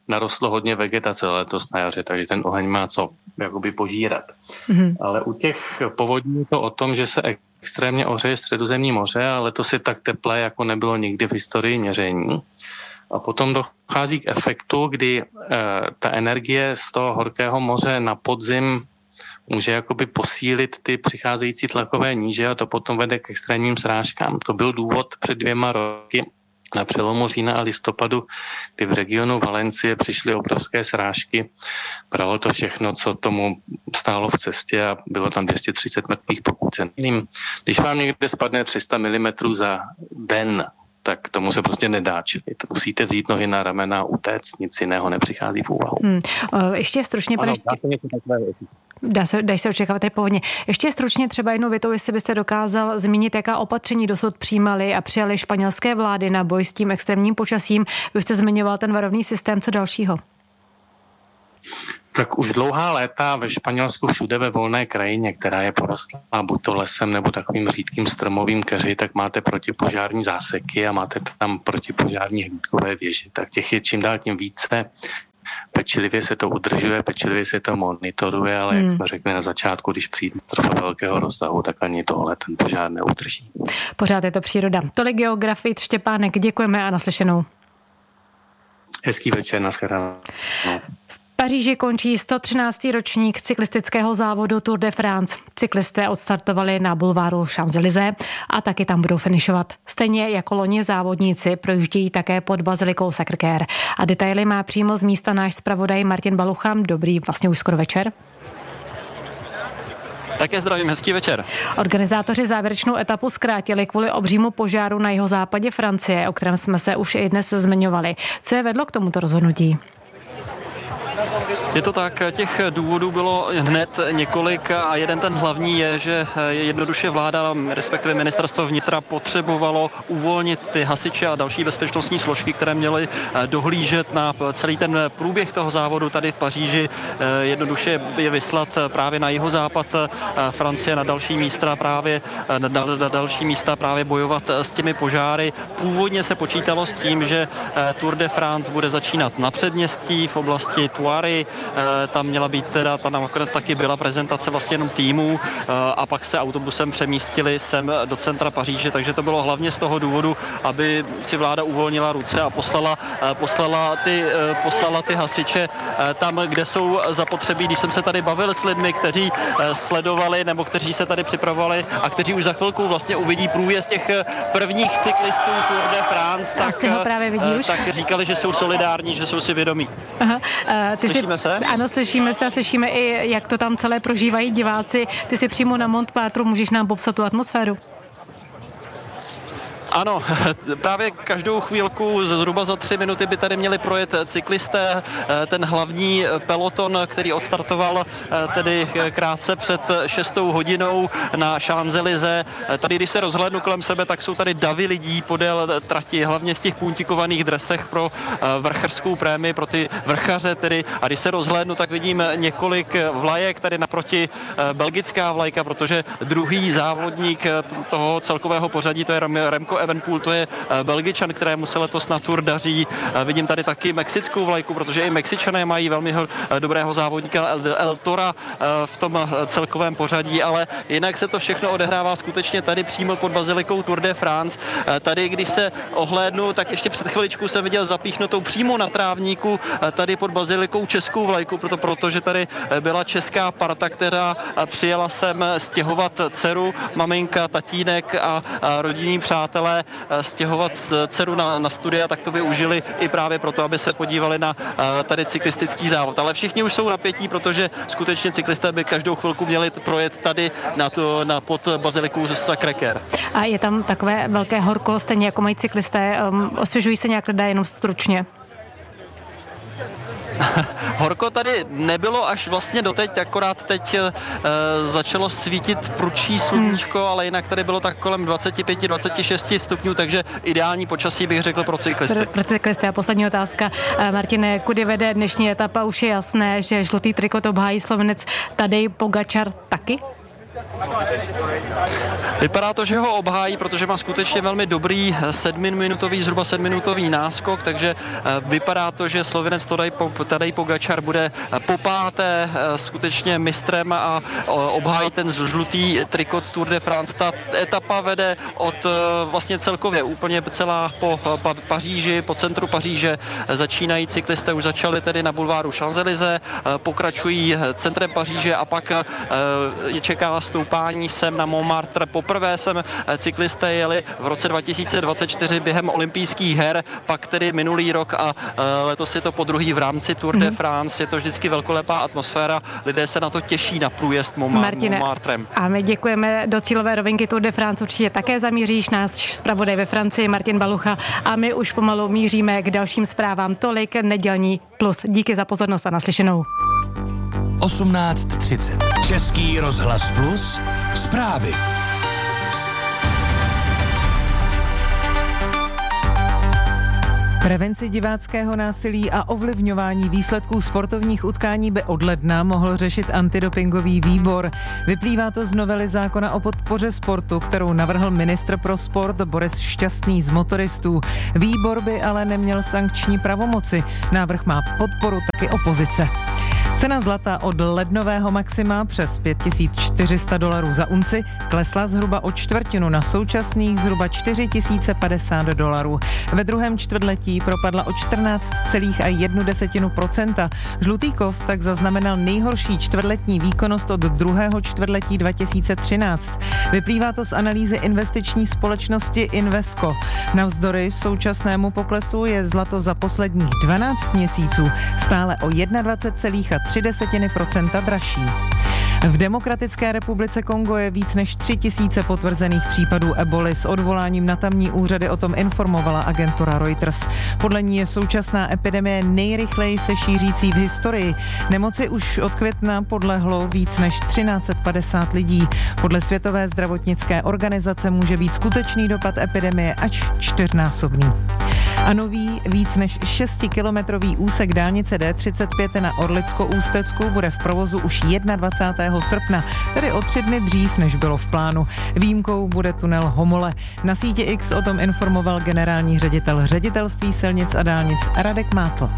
narostlo hodně vegetace letos na jaře, takže ten oheň má co jakoby požírat. Mm-hmm. Ale u těch povodní je to o tom, že se extrémně ohřeje Středozemní moře a letos je tak teplé, jako nebylo nikdy v historii měření. A potom dochází k efektu, kdy e, ta energie z toho horkého moře na podzim může jakoby posílit ty přicházející tlakové níže a to potom vede k extrémním srážkám. To byl důvod před dvěma roky na přelomu října a listopadu, kdy v regionu Valencie přišly obrovské srážky. Bralo to všechno, co tomu stálo v cestě a bylo tam dvě stě třicet mrtvých, pokud se nevím. Když vám někde spadne tři sta milimetrů za den, tak tomu se prostě nedá čelit. Musíte vzít nohy na ramena a utéct, nic jiného nepřichází v úvahu. Hmm. Ještě stručně, ano, dá se něco takového. Dá se, dá se očekávat tady povodně. Ještě stručně třeba jednou větou, jestli byste dokázal zmínit, jaká opatření dosud přijímali a přijali španělské vlády na boj s tím extrémním počasím. Vy jste zmiňoval ten varovný systém, co dalšího? Tak už dlouhá léta ve Španělsku všude ve volné krajině, která je porostlá buď to lesem nebo takovým řídkým stromovým keři, tak máte protipožární záseky a máte tam protipožární hlídkové věže. Tak těch je čím dál tím více. Pečlivě se to udržuje, pečlivě se to monitoruje, ale hmm. jak jsme řekli na začátku, když přijde trochu velkého rozsahu, tak ani tohle ten požár neudrží. Pořád je to příroda. Tolik geografit Štěpánek, děkujeme a naslyšenou. Hezký večer, nashledanou. V Paříži končí sto třináctý ročník cyklistického závodu Tour de France. Cyklisté odstartovali na bulváru Champs-Élysées a taky tam budou finišovat. Stejně jako loni závodníci projíždějí také pod bazilikou Sacré-Cœur. A detaily má přímo z místa náš zpravodaj Martin Balucha. Dobrý, vlastně už skoro večer. Také zdravím, hezký večer. Organizátoři závěrečnou etapu zkrátili kvůli obřímu požáru na jihozápadě Francie, o kterém jsme se už i dnes zmiňovali. Co je vedlo k tomuto rozhodnutí? Je to tak, těch důvodů bylo hned několik a jeden ten hlavní je, že jednoduše vláda, respektive ministerstvo vnitra potřebovalo uvolnit ty hasiče a další bezpečnostní složky, které měly dohlížet na celý ten průběh toho závodu tady v Paříži, jednoduše je vyslat právě na jihozápad Francie, na další místa právě na další místa právě bojovat s těmi požáry. Původně se počítalo s tím, že Tour de France bude začínat na předměstí v oblasti Tuary, tam měla být teda, tam nakonec taky byla prezentace vlastně jenom týmů a pak se autobusem přemístili sem do centra Paříže, takže to bylo hlavně z toho důvodu, aby si vláda uvolnila ruce a poslala, poslala, ty, poslala ty hasiče tam, kde jsou zapotřebí. Když jsem se tady bavil s lidmi, kteří sledovali nebo kteří se tady připravovali a kteří už za chvilku vlastně uvidí průjezd těch prvních cyklistů Tour de France, tak, tak říkali, že jsou solidární, že jsou si vědomí. Aha, ty Slyšíme si, se? Ano, slyšíme se a slyšíme i, jak to tam celé prožívají diváci. Ty si přímo na Montmartru, můžeš nám popsat tu atmosféru? Ano, právě každou chvílku, zhruba za tři minuty by tady měli projet cyklisté, ten hlavní peloton, který odstartoval tedy krátce před šestou hodinou na Champs-Élysées. Tady, když se rozhlédnu kolem sebe, tak jsou tady davy lidí podél trati, hlavně v těch puntikovaných dresech pro vrchařskou prémii, pro ty vrchaře tedy. A když se rozhlédnu, tak vidím několik vlajek, tady naproti belgická vlajka, protože druhý závodník toho celkového pořadí, to je Remco Evenepoel, to je Belgičan, kterému se letos na Tour daří. Vidím tady taky mexickou vlajku, protože i Mexičané mají velmi dobrého závodníka El Tora v tom celkovém pořadí, ale jinak se to všechno odehrává skutečně tady přímo pod bazilikou Tour de France. Tady, když se ohlédnu, tak ještě před chviličkou jsem viděl zapíchnutou přímo na trávníku tady pod bazilikou českou vlajku, proto, protože tady byla česká parta, která přijela sem stěhovat dceru, maminka, tatínek a, a rodinní přátelé stěhovat dceru na, na studia, tak to využili i právě proto, aby se podívali na tady cyklistický závod. Ale všichni už jsou napětí, protože skutečně cyklisté by každou chvilku měli projet tady na, to, na pod baziliku Sacré-Cœur. A je tam takové velké horko, stejně jako mají cyklisté. Um, osvěžují se nějak lidé, jenom stručně? Horko tady nebylo až vlastně doteď, akorát teď e, začalo svítit prudší sluníčko, ale jinak tady bylo tak kolem dvacet pět dvacet šest stupňů, takže ideální počasí bych řekl pro cyklisty. Pro, pro cyklisty. A poslední otázka. Martine, kudy vede dnešní etapa? Už je jasné, že žlutý trikot obhájí Slovenec Tadej Pogačar taky? Vypadá to, že ho obhájí, protože má skutečně velmi dobrý sedmiminutový, zhruba sedmiminutový náskok, takže vypadá to, že Slovinec Tadej Pogačar bude popáté skutečně mistrem a obhájí ten žlutý trikot Tour de France. Ta etapa vede od vlastně celkově úplně celá po Paříži, po centru Paříže. Začínají cyklisté, už začali tedy na bulváru Champs-Élysées, pokračují centrem Paříže a pak je čeká stoupání sem na Montmartre. Poprvé sem cyklisté jeli v roce dva tisíce dvacet čtyři během olympijských her, pak tedy minulý rok a letos je to podruhý v rámci Tour de France. Je to vždycky velkolepá atmosféra, lidé se na to těší, na průjezd Montmartrem. A my děkujeme, do cílové rovinky Tour de France určitě také zamíříš, náš zpravodaj ve Francii Martin Balucha, a my už pomalu míříme k dalším zprávám. Tolik Nedělní plus. Díky za pozornost a naslyšenou. osmnáct třicet. Český rozhlas plus. Zprávy. Prevenci diváckého násilí a ovlivňování výsledků sportovních utkání by od ledna mohl řešit antidopingový výbor. Vyplývá to z novely zákona o podpoře sportu, kterou navrhl ministr pro sport Boris Šťastný z motoristů. Výbor by ale neměl sankční pravomoci. Návrh má podporu taky opozice. Cena zlata od lednového maxima přes pět tisíc čtyři sta dolarů za unci klesla zhruba o čtvrtinu na současných zhruba čtyři tisíce padesát dolarů. Ve druhém čtvrtletí propadla o čtrnáct celá jedna desetina procenta. Žlutý kov tak zaznamenal nejhorší čtvrtletní výkonnost od druhého čtvrtletí dva tisíce třináct. Vyplývá to z analýzy investiční společnosti Invesco. Navzdory současnému poklesu je zlato za posledních dvanáct měsíců stále o dvacet jedna celá tři desetiny procenta dražší. V Demokratické republice Kongo je víc než tři tisíce potvrzených případů eboly. S odvoláním na tamní úřady o tom informovala agentura Reuters. Podle ní je současná epidemie nejrychleji se šířící v historii. Nemoci už od května podlehlo víc než třináct set padesát lidí. Podle Světové zdravotnické organizace může být skutečný dopad epidemie až čtyřnásobný. A nový víc než šestikilometrový úsek dálnice D třicet pět na Orlicko-Ústecku bude v provozu už dvacátého prvního srpna, tedy o tři dny dřív, než bylo v plánu. Výjimkou bude tunel Homole. Na síti X o tom informoval generální ředitel Ředitelství silnic a dálnic Radek Mátl.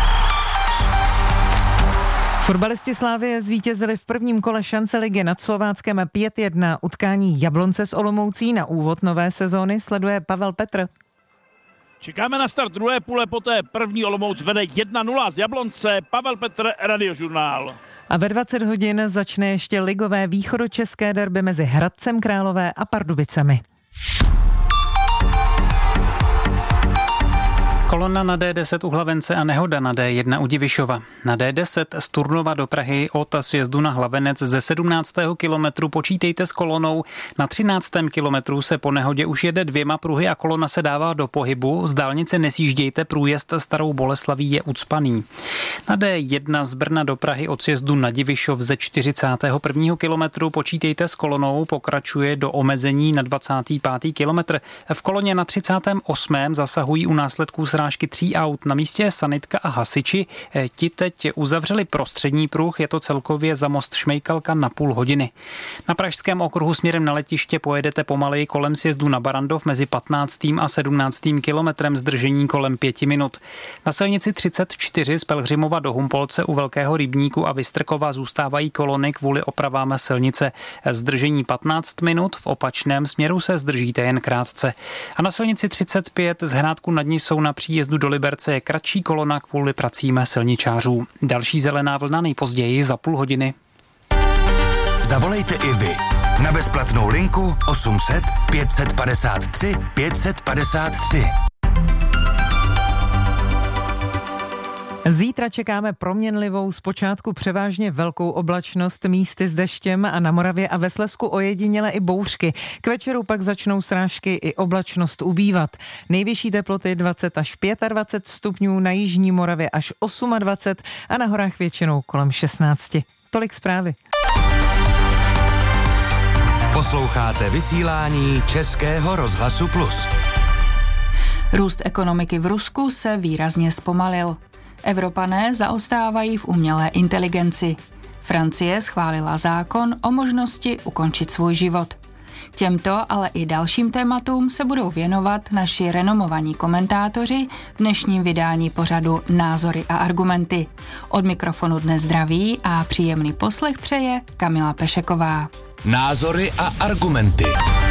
Fotbalisti Slavie zvítězili v prvním kole šance ligy nad Slováckem pět jedna. Utkání Jablonce s Olomoucí na úvod nové sezóny sleduje Pavel Petr. Čekáme na start druhé půle, poté první Olomouc vede jedna nula z Jablonce. Pavel Petr, Radiožurnál. A ve dvacet hodin začne ještě ligové východočeské derby mezi Hradcem Králové a Pardubicemi. Kolona na D deset u Hlavence a nehoda na D jedna u Divišova. Na D deset z Turnova do Prahy od sjezdu na Hlavenec ze sedmnáctého kilometru počítejte s kolonou. Na třináctém kilometru se po nehodě už jede dvěma pruhy a kolona se dává do pohybu. Z dálnice nesjíždějte, průjezd Starou Boleslaví je ucpaný. Na D jedna z Brna do Prahy od sjezdu na Divišov ze čtyřicátého prvního kilometru počítejte s kolonou, pokračuje do omezení na dvacátý pátý kilometr. V koloně na třicátém osmém zasahují u následků srážky tří aut. Na místě je sanitka a hasiči. Ti teď uzavřeli prostřední pruh, je to celkově za most Šmejkalka na půl hodiny. Na pražském okruhu směrem na letiště pojedete pomaleji kolem sjezdu na Barandov mezi patnáctým a sedmnáctým kilometrem, zdržení kolem pěti minut. Na silnici třicet čtyři z Pelhřimova do Humpolce u Velkého rybníku a Vystrkova zůstávají kolony kvůli opravám silnice. Zdržení patnáct minut, v opačném směru se zdržíte jen krátce. A na silnici třicet pět z Hrádku nad Nisou na příjezdu do Liberce je kratší kolona kvůli pracím silničářů. Další zelená vlna nejpozději za půl hodiny. Zavolejte i vy na bezplatnou linku osm set pět padesát tři pět padesát tři. Zítra čekáme proměnlivou, zpočátku převážně velkou oblačnost, místy s deštěm a na Moravě a ve Slezsku ojediněle i bouřky. K večeru pak začnou srážky i oblačnost ubývat. Nejvyšší teploty dvacet až dvacet pět stupňů, na jižní Moravě až dvacet osm a na horách většinou kolem šestnáct. Tolik zprávy. Posloucháte vysílání Českého rozhlasu Plus. Růst ekonomiky v Rusku se výrazně zpomalil. Evropané zaostávají v umělé inteligenci. Francie schválila zákon o možnosti ukončit svůj život. Těmto, ale i dalším tématům se budou věnovat naši renomovaní komentátoři v dnešním vydání pořadu Názory a argumenty. Od mikrofonu dnes zdraví a příjemný poslech přeje Kamila Pešeková. Názory a argumenty.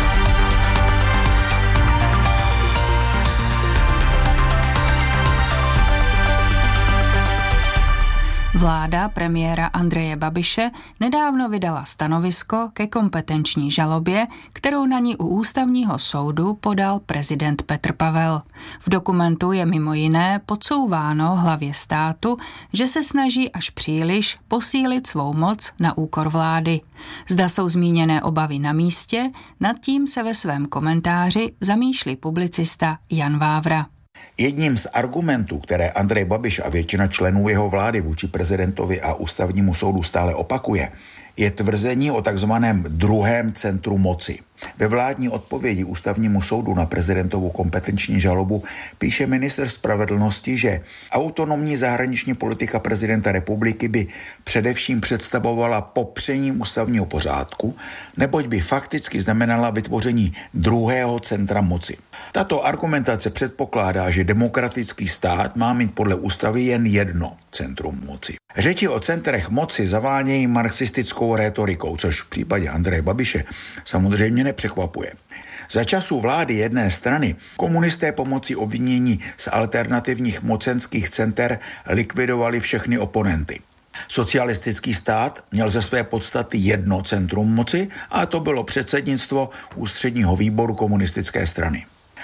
Vláda premiéra Andreje Babiše nedávno vydala stanovisko ke kompetenční žalobě, kterou na ní u ústavního soudu podal prezident Petr Pavel. V dokumentu je mimo jiné podsouváno hlavě státu, že se snaží až příliš posílit svou moc na úkor vlády. Zda jsou zmíněné obavy na místě, nad tím se ve svém komentáři zamýšlí publicista Jan Vávra. Jedním z argumentů, které Andrej Babiš a většina členů jeho vlády vůči prezidentovi a ústavnímu soudu stále opakuje, je tvrzení o takzvaném druhém centru moci. Ve vládní odpovědi ústavnímu soudu na prezidentovu kompetenční žalobu píše ministr spravedlnosti, že autonomní zahraniční politika prezidenta republiky by především představovala popření ústavního pořádku, neboť by fakticky znamenala vytvoření druhého centra moci. Tato argumentace předpokládá, že demokratický stát má mít podle ústavy jen jedno centrum moci. Řeči o centrech moci zavánějí marxistickou rétorikou, což v případě Andreje Babiše samozřejmě nepřekvapuje. Za časů vlády jedné strany komunisté pomocí obvinění z alternativních mocenských center likvidovali všechny oponenty. Socialistický stát měl ze své podstaty jedno centrum moci a to bylo předsednictvo ústředního výboru komunistické strany.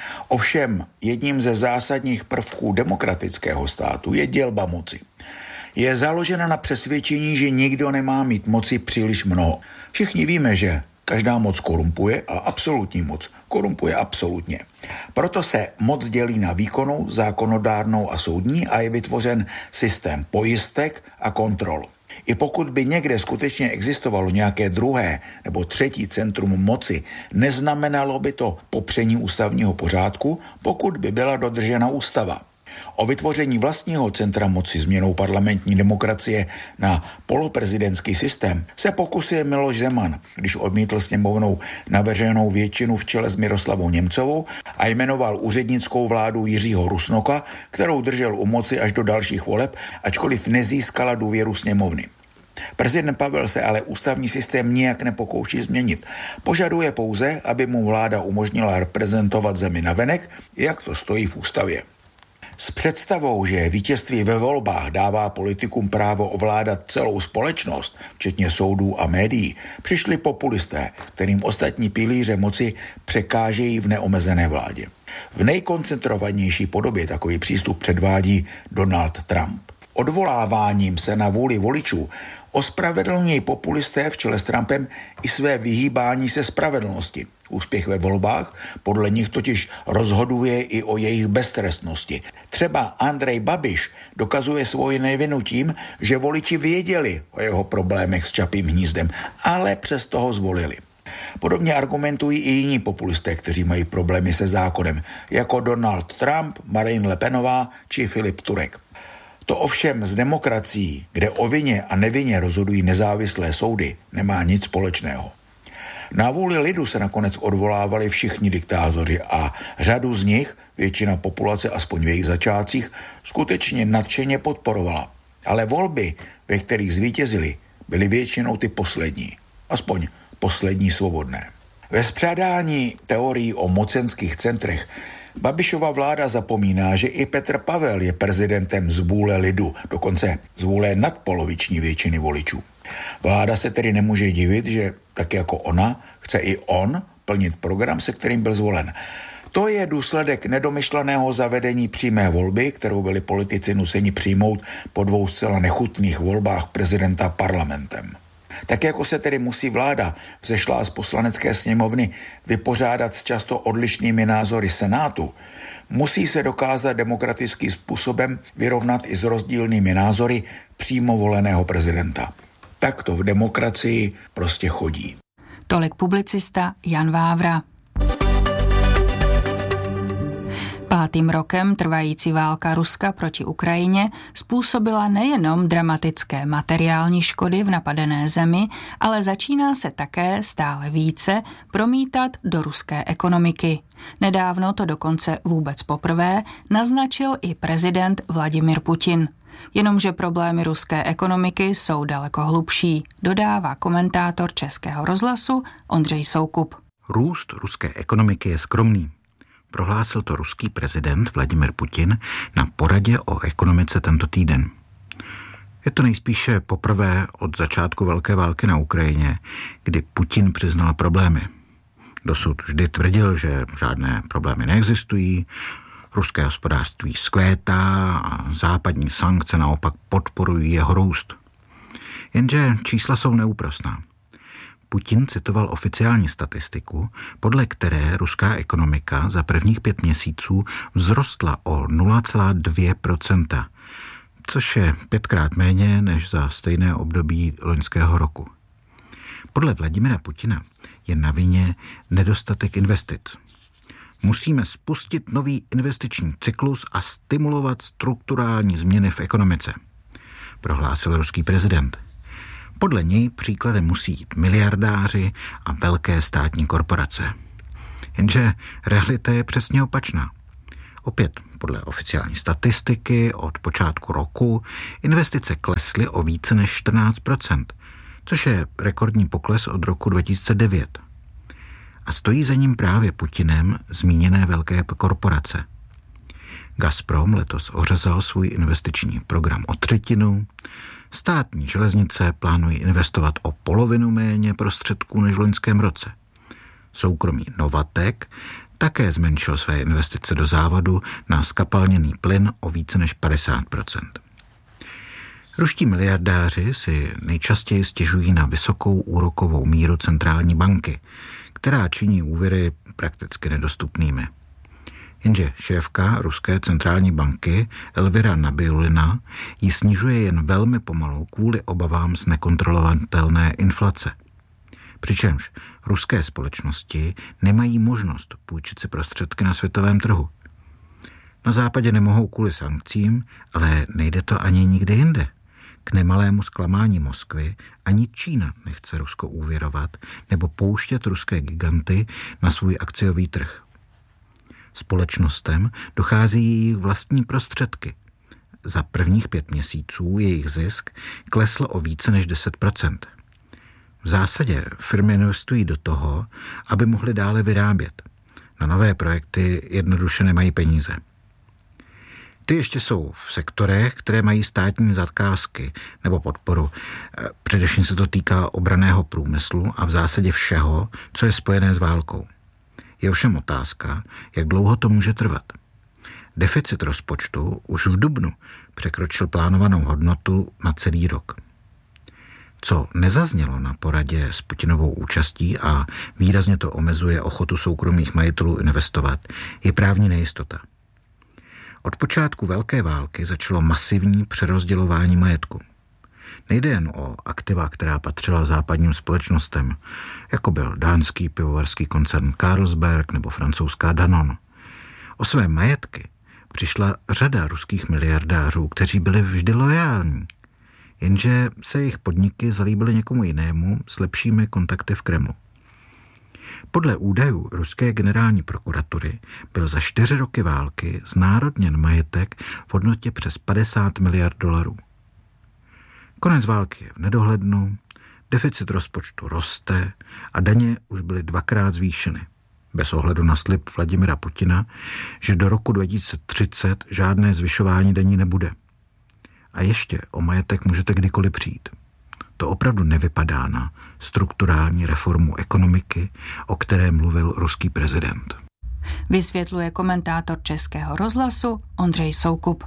Ovšem jedním ze zásadních prvků demokratického státu je dělba moci. Je založena na přesvědčení, že nikdo nemá mít moci příliš mnoho. Všichni víme, že každá moc korumpuje a absolutní moc korumpuje absolutně. Proto se moc dělí na výkonnou, zákonodárnou a soudní a je vytvořen systém pojistek a kontrol. I pokud by někde skutečně existovalo nějaké druhé nebo třetí centrum moci, neznamenalo by to popření ústavního pořádku, pokud by byla dodržena ústava. O vytvoření vlastního centra moci změnou parlamentní demokracie na poloprezidentský systém se pokusil Miloš Zeman, když odmítl sněmovnou navrženou většinu v čele s Miroslavou Němcovou a jmenoval úřednickou vládu Jiřího Rusnoka, kterou držel u moci až do dalších voleb, ačkoliv nezískala důvěru sněmovny. Prezident Pavel se ale ústavní systém nijak nepokouší změnit. Požaduje pouze, aby mu vláda umožnila reprezentovat zemi navenek, jak to stojí v ústavě. S představou, že vítězství ve volbách dává politikům právo ovládat celou společnost, včetně soudů a médií, přišli populisté, kterým ostatní pilíře moci překážejí v neomezené vládě. V nejkoncentrovanější podobě takový přístup předvádí Donald Trump. Odvoláváním se na vůli voličů ospravedlňují populisté v čele s Trumpem i své vyhýbání se spravedlnosti. Úspěch ve volbách podle nich totiž rozhoduje i o jejich beztrestnosti. Třeba Andrej Babiš dokazuje svoji nevinu tím, že voliči věděli o jeho problémech s Čapím hnízdem, ale přesto ho zvolili. Podobně argumentují i jiní populisté, kteří mají problémy se zákonem, jako Donald Trump, Marine Le Penová či Filip Turek. To ovšem s demokracií, kde o vině a nevině rozhodují nezávislé soudy, nemá nic společného. Na vůli lidu se nakonec odvolávali všichni diktátoři a řadu z nich, většina populace aspoň v jejich začátcích, skutečně nadšeně podporovala. Ale volby, ve kterých zvítězili, byly většinou ty poslední. Aspoň poslední svobodné. Ve spřádání teorií o mocenských centrech Babišova vláda zapomíná, že i Petr Pavel je prezidentem z vůle lidu, dokonce z vůle nadpoloviční většiny voličů. Vláda se tedy nemůže divit, že tak jako ona, chce i on plnit program, se kterým byl zvolen. To je důsledek nedomyšleného zavedení přímé volby, kterou byli politici nuceni přijmout po dvou zcela nechutných volbách prezidenta parlamentem. Tak jako se tedy musí vláda vzešlá z poslanecké sněmovny vypořádat s často odlišnými názory Senátu, musí se dokázat demokratickým způsobem vyrovnat i s rozdílnými názory přímo voleného prezidenta. Tak to v demokracii prostě chodí. Tolik publicista Jan Vávra. Pátým rokem trvající válka Ruska proti Ukrajině způsobila nejenom dramatické materiální škody v napadené zemi, ale začíná se také stále více promítat do ruské ekonomiky. Nedávno to dokonce vůbec poprvé naznačil i prezident Vladimir Putin. Jenomže problémy ruské ekonomiky jsou daleko hlubší, dodává komentátor Českého rozhlasu Ondřej Soukup. Růst ruské ekonomiky je skromný. Prohlásil to ruský prezident Vladimir Putin na poradě o ekonomice tento týden. Je to nejspíše poprvé od začátku velké války na Ukrajině, kdy Putin přiznal problémy. Dosud vždy tvrdil, že žádné problémy neexistují, ruské hospodářství zkvétá a západní sankce naopak podporují jeho růst. Jenže čísla jsou neúprosná. Putin citoval oficiální statistiku, podle které ruská ekonomika za prvních pět měsíců vzrostla o nula celá dvě procenta, což je pětkrát méně než za stejné období loňského roku. Podle Vladimira Putina je na vině nedostatek investic. Musíme spustit nový investiční cyklus a stimulovat strukturální změny v ekonomice, prohlásil ruský prezident. Podle něj příkladem musí jít miliardáři a velké státní korporace. Jenže realita je přesně opačná. Opět podle oficiální statistiky od počátku roku investice klesly o více než čtrnáct procent, což je rekordní pokles od roku dva tisíce devět. A stojí za ním právě Putinem zmíněné velké korporace. Gazprom letos ořezal svůj investiční program o třetinu, státní železnice plánují investovat o polovinu méně prostředků než v loňském roce. Soukromý Novatek také zmenšil své investice do závodu na zkapalněný plyn o více než padesát procent. Ruští miliardáři si nejčastěji stěžují na vysokou úrokovou míru centrální banky, která činí úvěry prakticky nedostupnými. Jenže šéfka ruské centrální banky Elvira Nabiulina ji snižuje jen velmi pomalu kvůli obavám z nekontrolovatelné inflace. Přičemž ruské společnosti nemají možnost půjčit si prostředky na světovém trhu. Na západě nemohou kvůli sankcím, ale nejde to ani nikde jinde. K nemalému zklamání Moskvy ani Čína nechce Rusko úvěrovat nebo pouštět ruské giganty na svůj akciový trh. Společnostem dochází jejich vlastní prostředky. Za prvních pět měsíců jejich zisk klesl o více než deset procent. V zásadě firmy investují do toho, aby mohly dále vyrábět. Na nové projekty jednoduše nemají peníze. Ty ještě jsou v sektorech, které mají státní zakázky nebo podporu. Především se to týká obranného průmyslu a v zásadě všeho, co je spojené s válkou. Je ovšem otázka, jak dlouho to může trvat. Deficit rozpočtu už v dubnu překročil plánovanou hodnotu na celý rok. Co nezaznělo na poradě s Putinovou účastí a výrazně to omezuje ochotu soukromých majitelů investovat, je právní nejistota. Od počátku velké války začalo masivní přerozdělování majetku. Nejde jen o aktiva, která patřila západním společnostem, jako byl dánský pivovarský koncern Carlsberg nebo francouzská Danone. O své majetky přišla řada ruských miliardářů, kteří byli vždy loajální, jenže se jejich podniky zalíbily někomu jinému s lepšími kontakty v Kremlu. Podle údajů ruské generální prokuratury byl za čtyři roky války znárodněn majetek v hodnotě přes padesát miliard dolarů. Konec války je v nedohlednu, deficit rozpočtu roste a daně už byly dvakrát zvýšeny, bez ohledu na slib Vladimira Putina, že do roku dva tisíce třicet žádné zvyšování daní nebude. A ještě o majetek můžete kdykoliv přijít. To opravdu nevypadá na strukturální reformu ekonomiky, o které mluvil ruský prezident. Vysvětluje komentátor Českého rozhlasu Ondřej Soukup.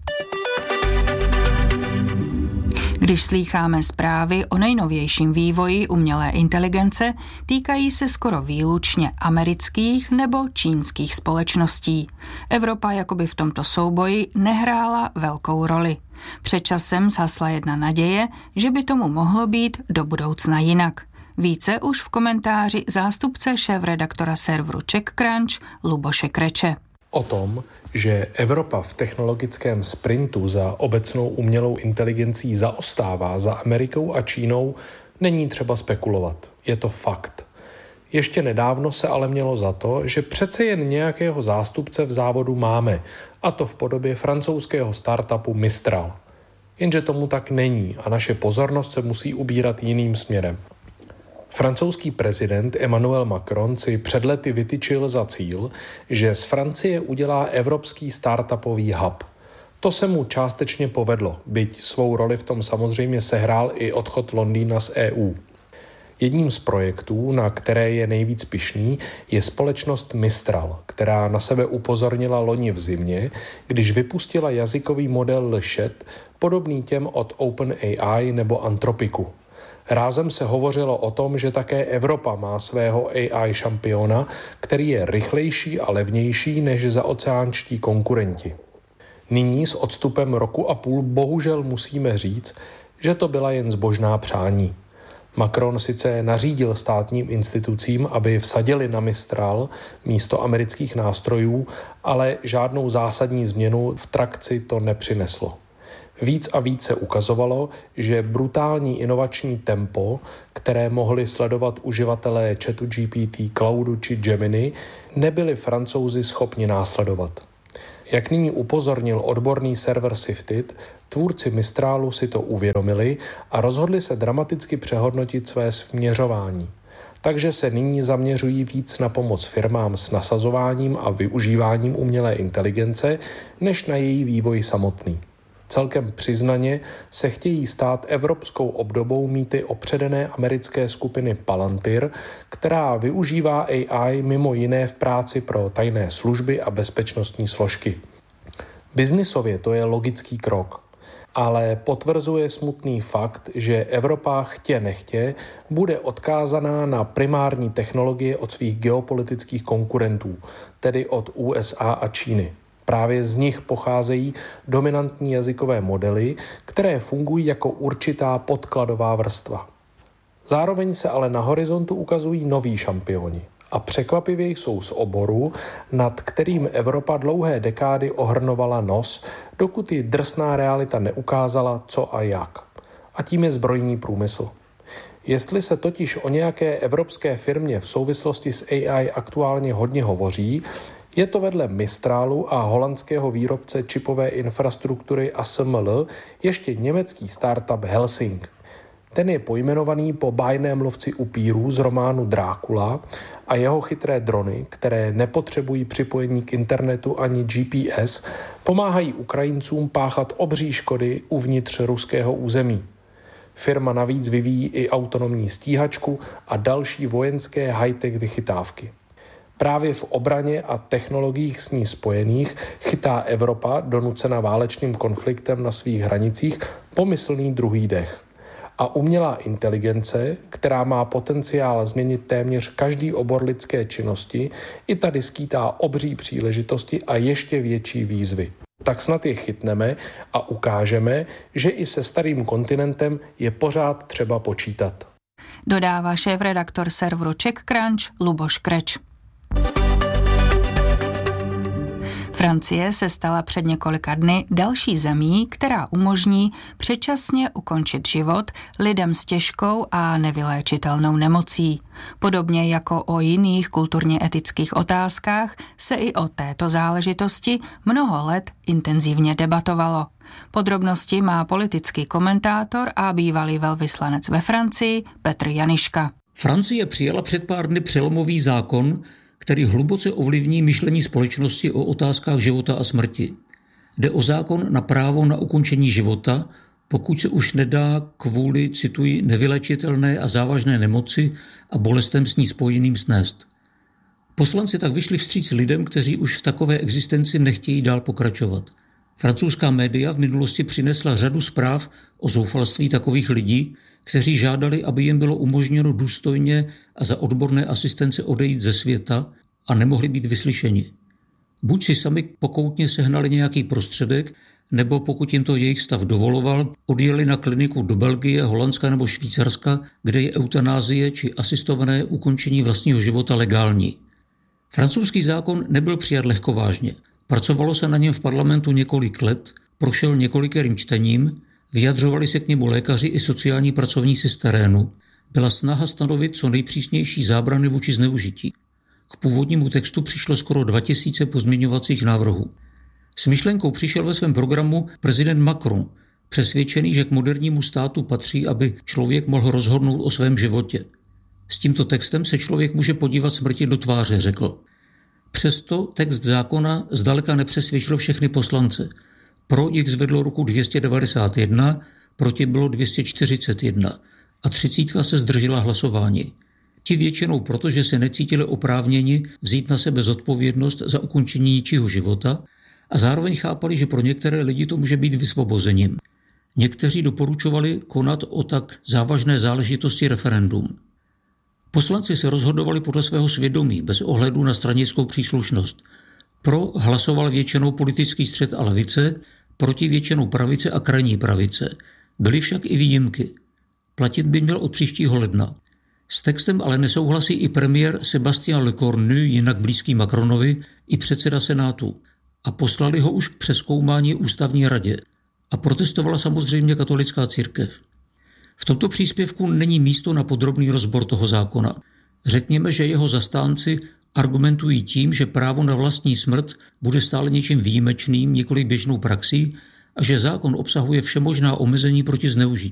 Když slýcháme zprávy o nejnovějším vývoji umělé inteligence, týkají se skoro výlučně amerických nebo čínských společností. Evropa jakoby v tomto souboji nehrála velkou roli. Před časem zhasla jedna naděje, že by tomu mohlo být do budoucna jinak. Více už v komentáři zástupce šéfredaktora serveru CzechCrunch Luboše Kreče. O tom, že Evropa v technologickém sprintu za obecnou umělou inteligencí zaostává za Amerikou a Čínou, není třeba spekulovat. Je to fakt. Ještě nedávno se ale mělo za to, že přece jen nějakého zástupce v závodu máme, a to v podobě francouzského startupu Mistral. Jenže tomu tak není a naše pozornost se musí ubírat jiným směrem. Francouzský prezident Emmanuel Macron si před lety vytyčil za cíl, že z Francie udělá evropský startupový hub. To se mu částečně povedlo, byť svou roli v tom samozřejmě sehrál i odchod Londýna z E U. Jedním z projektů, na které je nejvíc pyšný, je společnost Mistral, která na sebe upozornila loni v zimě, když vypustila jazykový model Lechet, podobný těm od OpenAI nebo Anthropicu. Rázem se hovořilo o tom, že také Evropa má svého A I šampiona, který je rychlejší a levnější než zaoceánští konkurenti. Nyní s odstupem roku a půl bohužel musíme říct, že to byla jen zbožná přání. Macron sice nařídil státním institucím, aby vsadili na Mistral místo amerických nástrojů, ale žádnou zásadní změnu v trakci to nepřineslo. Víc a víc se ukazovalo, že brutální inovační tempo, které mohli sledovat uživatelé chatu G P T, Cloudu či Gemini, nebyli Francouzi schopni následovat. Jak nyní upozornil odborný server Sifted, tvůrci Mistralu si to uvědomili a rozhodli se dramaticky přehodnotit své směřování. Takže se nyní zaměřují víc na pomoc firmám s nasazováním a využíváním umělé inteligence, než na její vývoj samotný. Celkem přiznaně se chtějí stát evropskou obdobou mýty opředené americké skupiny Palantir, která využívá A I mimo jiné v práci pro tajné služby a bezpečnostní složky. Biznisově to je logický krok, ale potvrzuje smutný fakt, že Evropa chtě nechtě bude odkázaná na primární technologie od svých geopolitických konkurentů, tedy od U S A a Číny. Právě z nich pocházejí dominantní jazykové modely, které fungují jako určitá podkladová vrstva. Zároveň se ale na horizontu ukazují noví šampioni a překvapivě jsou z oboru, nad kterým Evropa dlouhé dekády ohrnovala nos, dokud ji drsná realita neukázala, co a jak. A tím je zbrojní průmysl. Jestli se totiž o nějaké evropské firmě v souvislosti s A I aktuálně hodně hovoří, je to vedle Mistralu a holandského výrobce čipové infrastruktury A S M L ještě německý startup Helsing. Ten je pojmenovaný po bájném lovci upírů z románu Drákula a jeho chytré drony, které nepotřebují připojení k internetu ani G P S, pomáhají Ukrajincům páchat obří škody uvnitř ruského území. Firma navíc vyvíjí i autonomní stíhačku a další vojenské high-tech vychytávky. Právě v obraně a technologiích s ní spojených chytá Evropa, donucena válečným konfliktem na svých hranicích, pomyslný druhý dech. A umělá inteligence, která má potenciál změnit téměř každý obor lidské činnosti, i tady skýtá obří příležitosti a ještě větší výzvy. Tak snad je chytneme a ukážeme, že i se starým kontinentem je pořád třeba počítat. Dodává šéfredaktor serveru CzechCrunch Luboš Kreč. Francie se stala před několika dny další zemí, která umožní předčasně ukončit život lidem s těžkou a nevyléčitelnou nemocí. Podobně jako o jiných kulturně etických otázkách se i o této záležitosti mnoho let intenzivně debatovalo. Podrobnosti má politický komentátor a bývalý velvyslanec ve Francii Petr Janiška. Francie přijala před pár dny přelomový zákon, který hluboce ovlivní myšlení společnosti o otázkách života a smrti. Jde o zákon na právo na ukončení života, pokud se už nedá kvůli, cituji, nevylečitelné a závažné nemoci a bolestem s ní spojeným snést. Poslanci tak vyšli vstříc lidem, kteří už v takové existenci nechtějí dál pokračovat. Francouzská média v minulosti přinesla řadu zpráv o zoufalství takových lidí, kteří žádali, aby jim bylo umožněno důstojně a za odborné asistence odejít ze světa a nemohli být vyslyšeni. Buď si sami pokoutně sehnali nějaký prostředek, nebo pokud jim to jejich stav dovoloval, odjeli na kliniku do Belgie, Holandska nebo Švýcarska, kde je eutanázie či asistované ukončení vlastního života legální. Francouzský zákon nebyl přijat lehkovážně. Pracovalo se na něm v parlamentu několik let, prošel několikerým čtením, vyjadřovali se k němu lékaři i sociální pracovníci z terénu. Byla snaha stanovit co nejpřísnější zábrany vůči zneužití. K původnímu textu přišlo skoro dva tisíce pozměňovacích návrhů. S myšlenkou přišel ve svém programu prezident Macron, přesvědčený, že k modernímu státu patří, aby člověk mohl rozhodnout o svém životě. S tímto textem se člověk může podívat smrti do tváře, řekl. Přesto text zákona zdaleka nepřesvědčil všechny poslance. Pro jich zvedlo ruku dvě stě devadesát jedna, proti bylo dvě stě čtyřicet jedna a třicítka se zdržela hlasování. Ti většinou proto, že se necítili oprávněni vzít na sebe zodpovědnost za ukončení ničího života a zároveň chápali, že pro některé lidi to může být vysvobozením. Někteří doporučovali konat o tak závažné záležitosti referendum. Poslanci se rozhodovali podle svého svědomí, bez ohledu na stranickou příslušnost. Pro hlasoval většinou politický střed a levice, proti většinou pravice a krajní pravice. Byly však i výjimky. Platit by měl od příštího ledna. S textem ale nesouhlasí i premiér Sébastien Lecornu, jinak blízký Macronovi, i předseda Senátu. A poslali ho už k přezkoumání ústavní radě. A protestovala samozřejmě katolická církev. V tomto příspěvku není místo na podrobný rozbor toho zákona. Řekněme, že jeho zastánci argumentují tím, že právo na vlastní smrt bude stále něčím výjimečným, nikoli běžnou praxí a že zákon obsahuje všemožná omezení proti zneužití.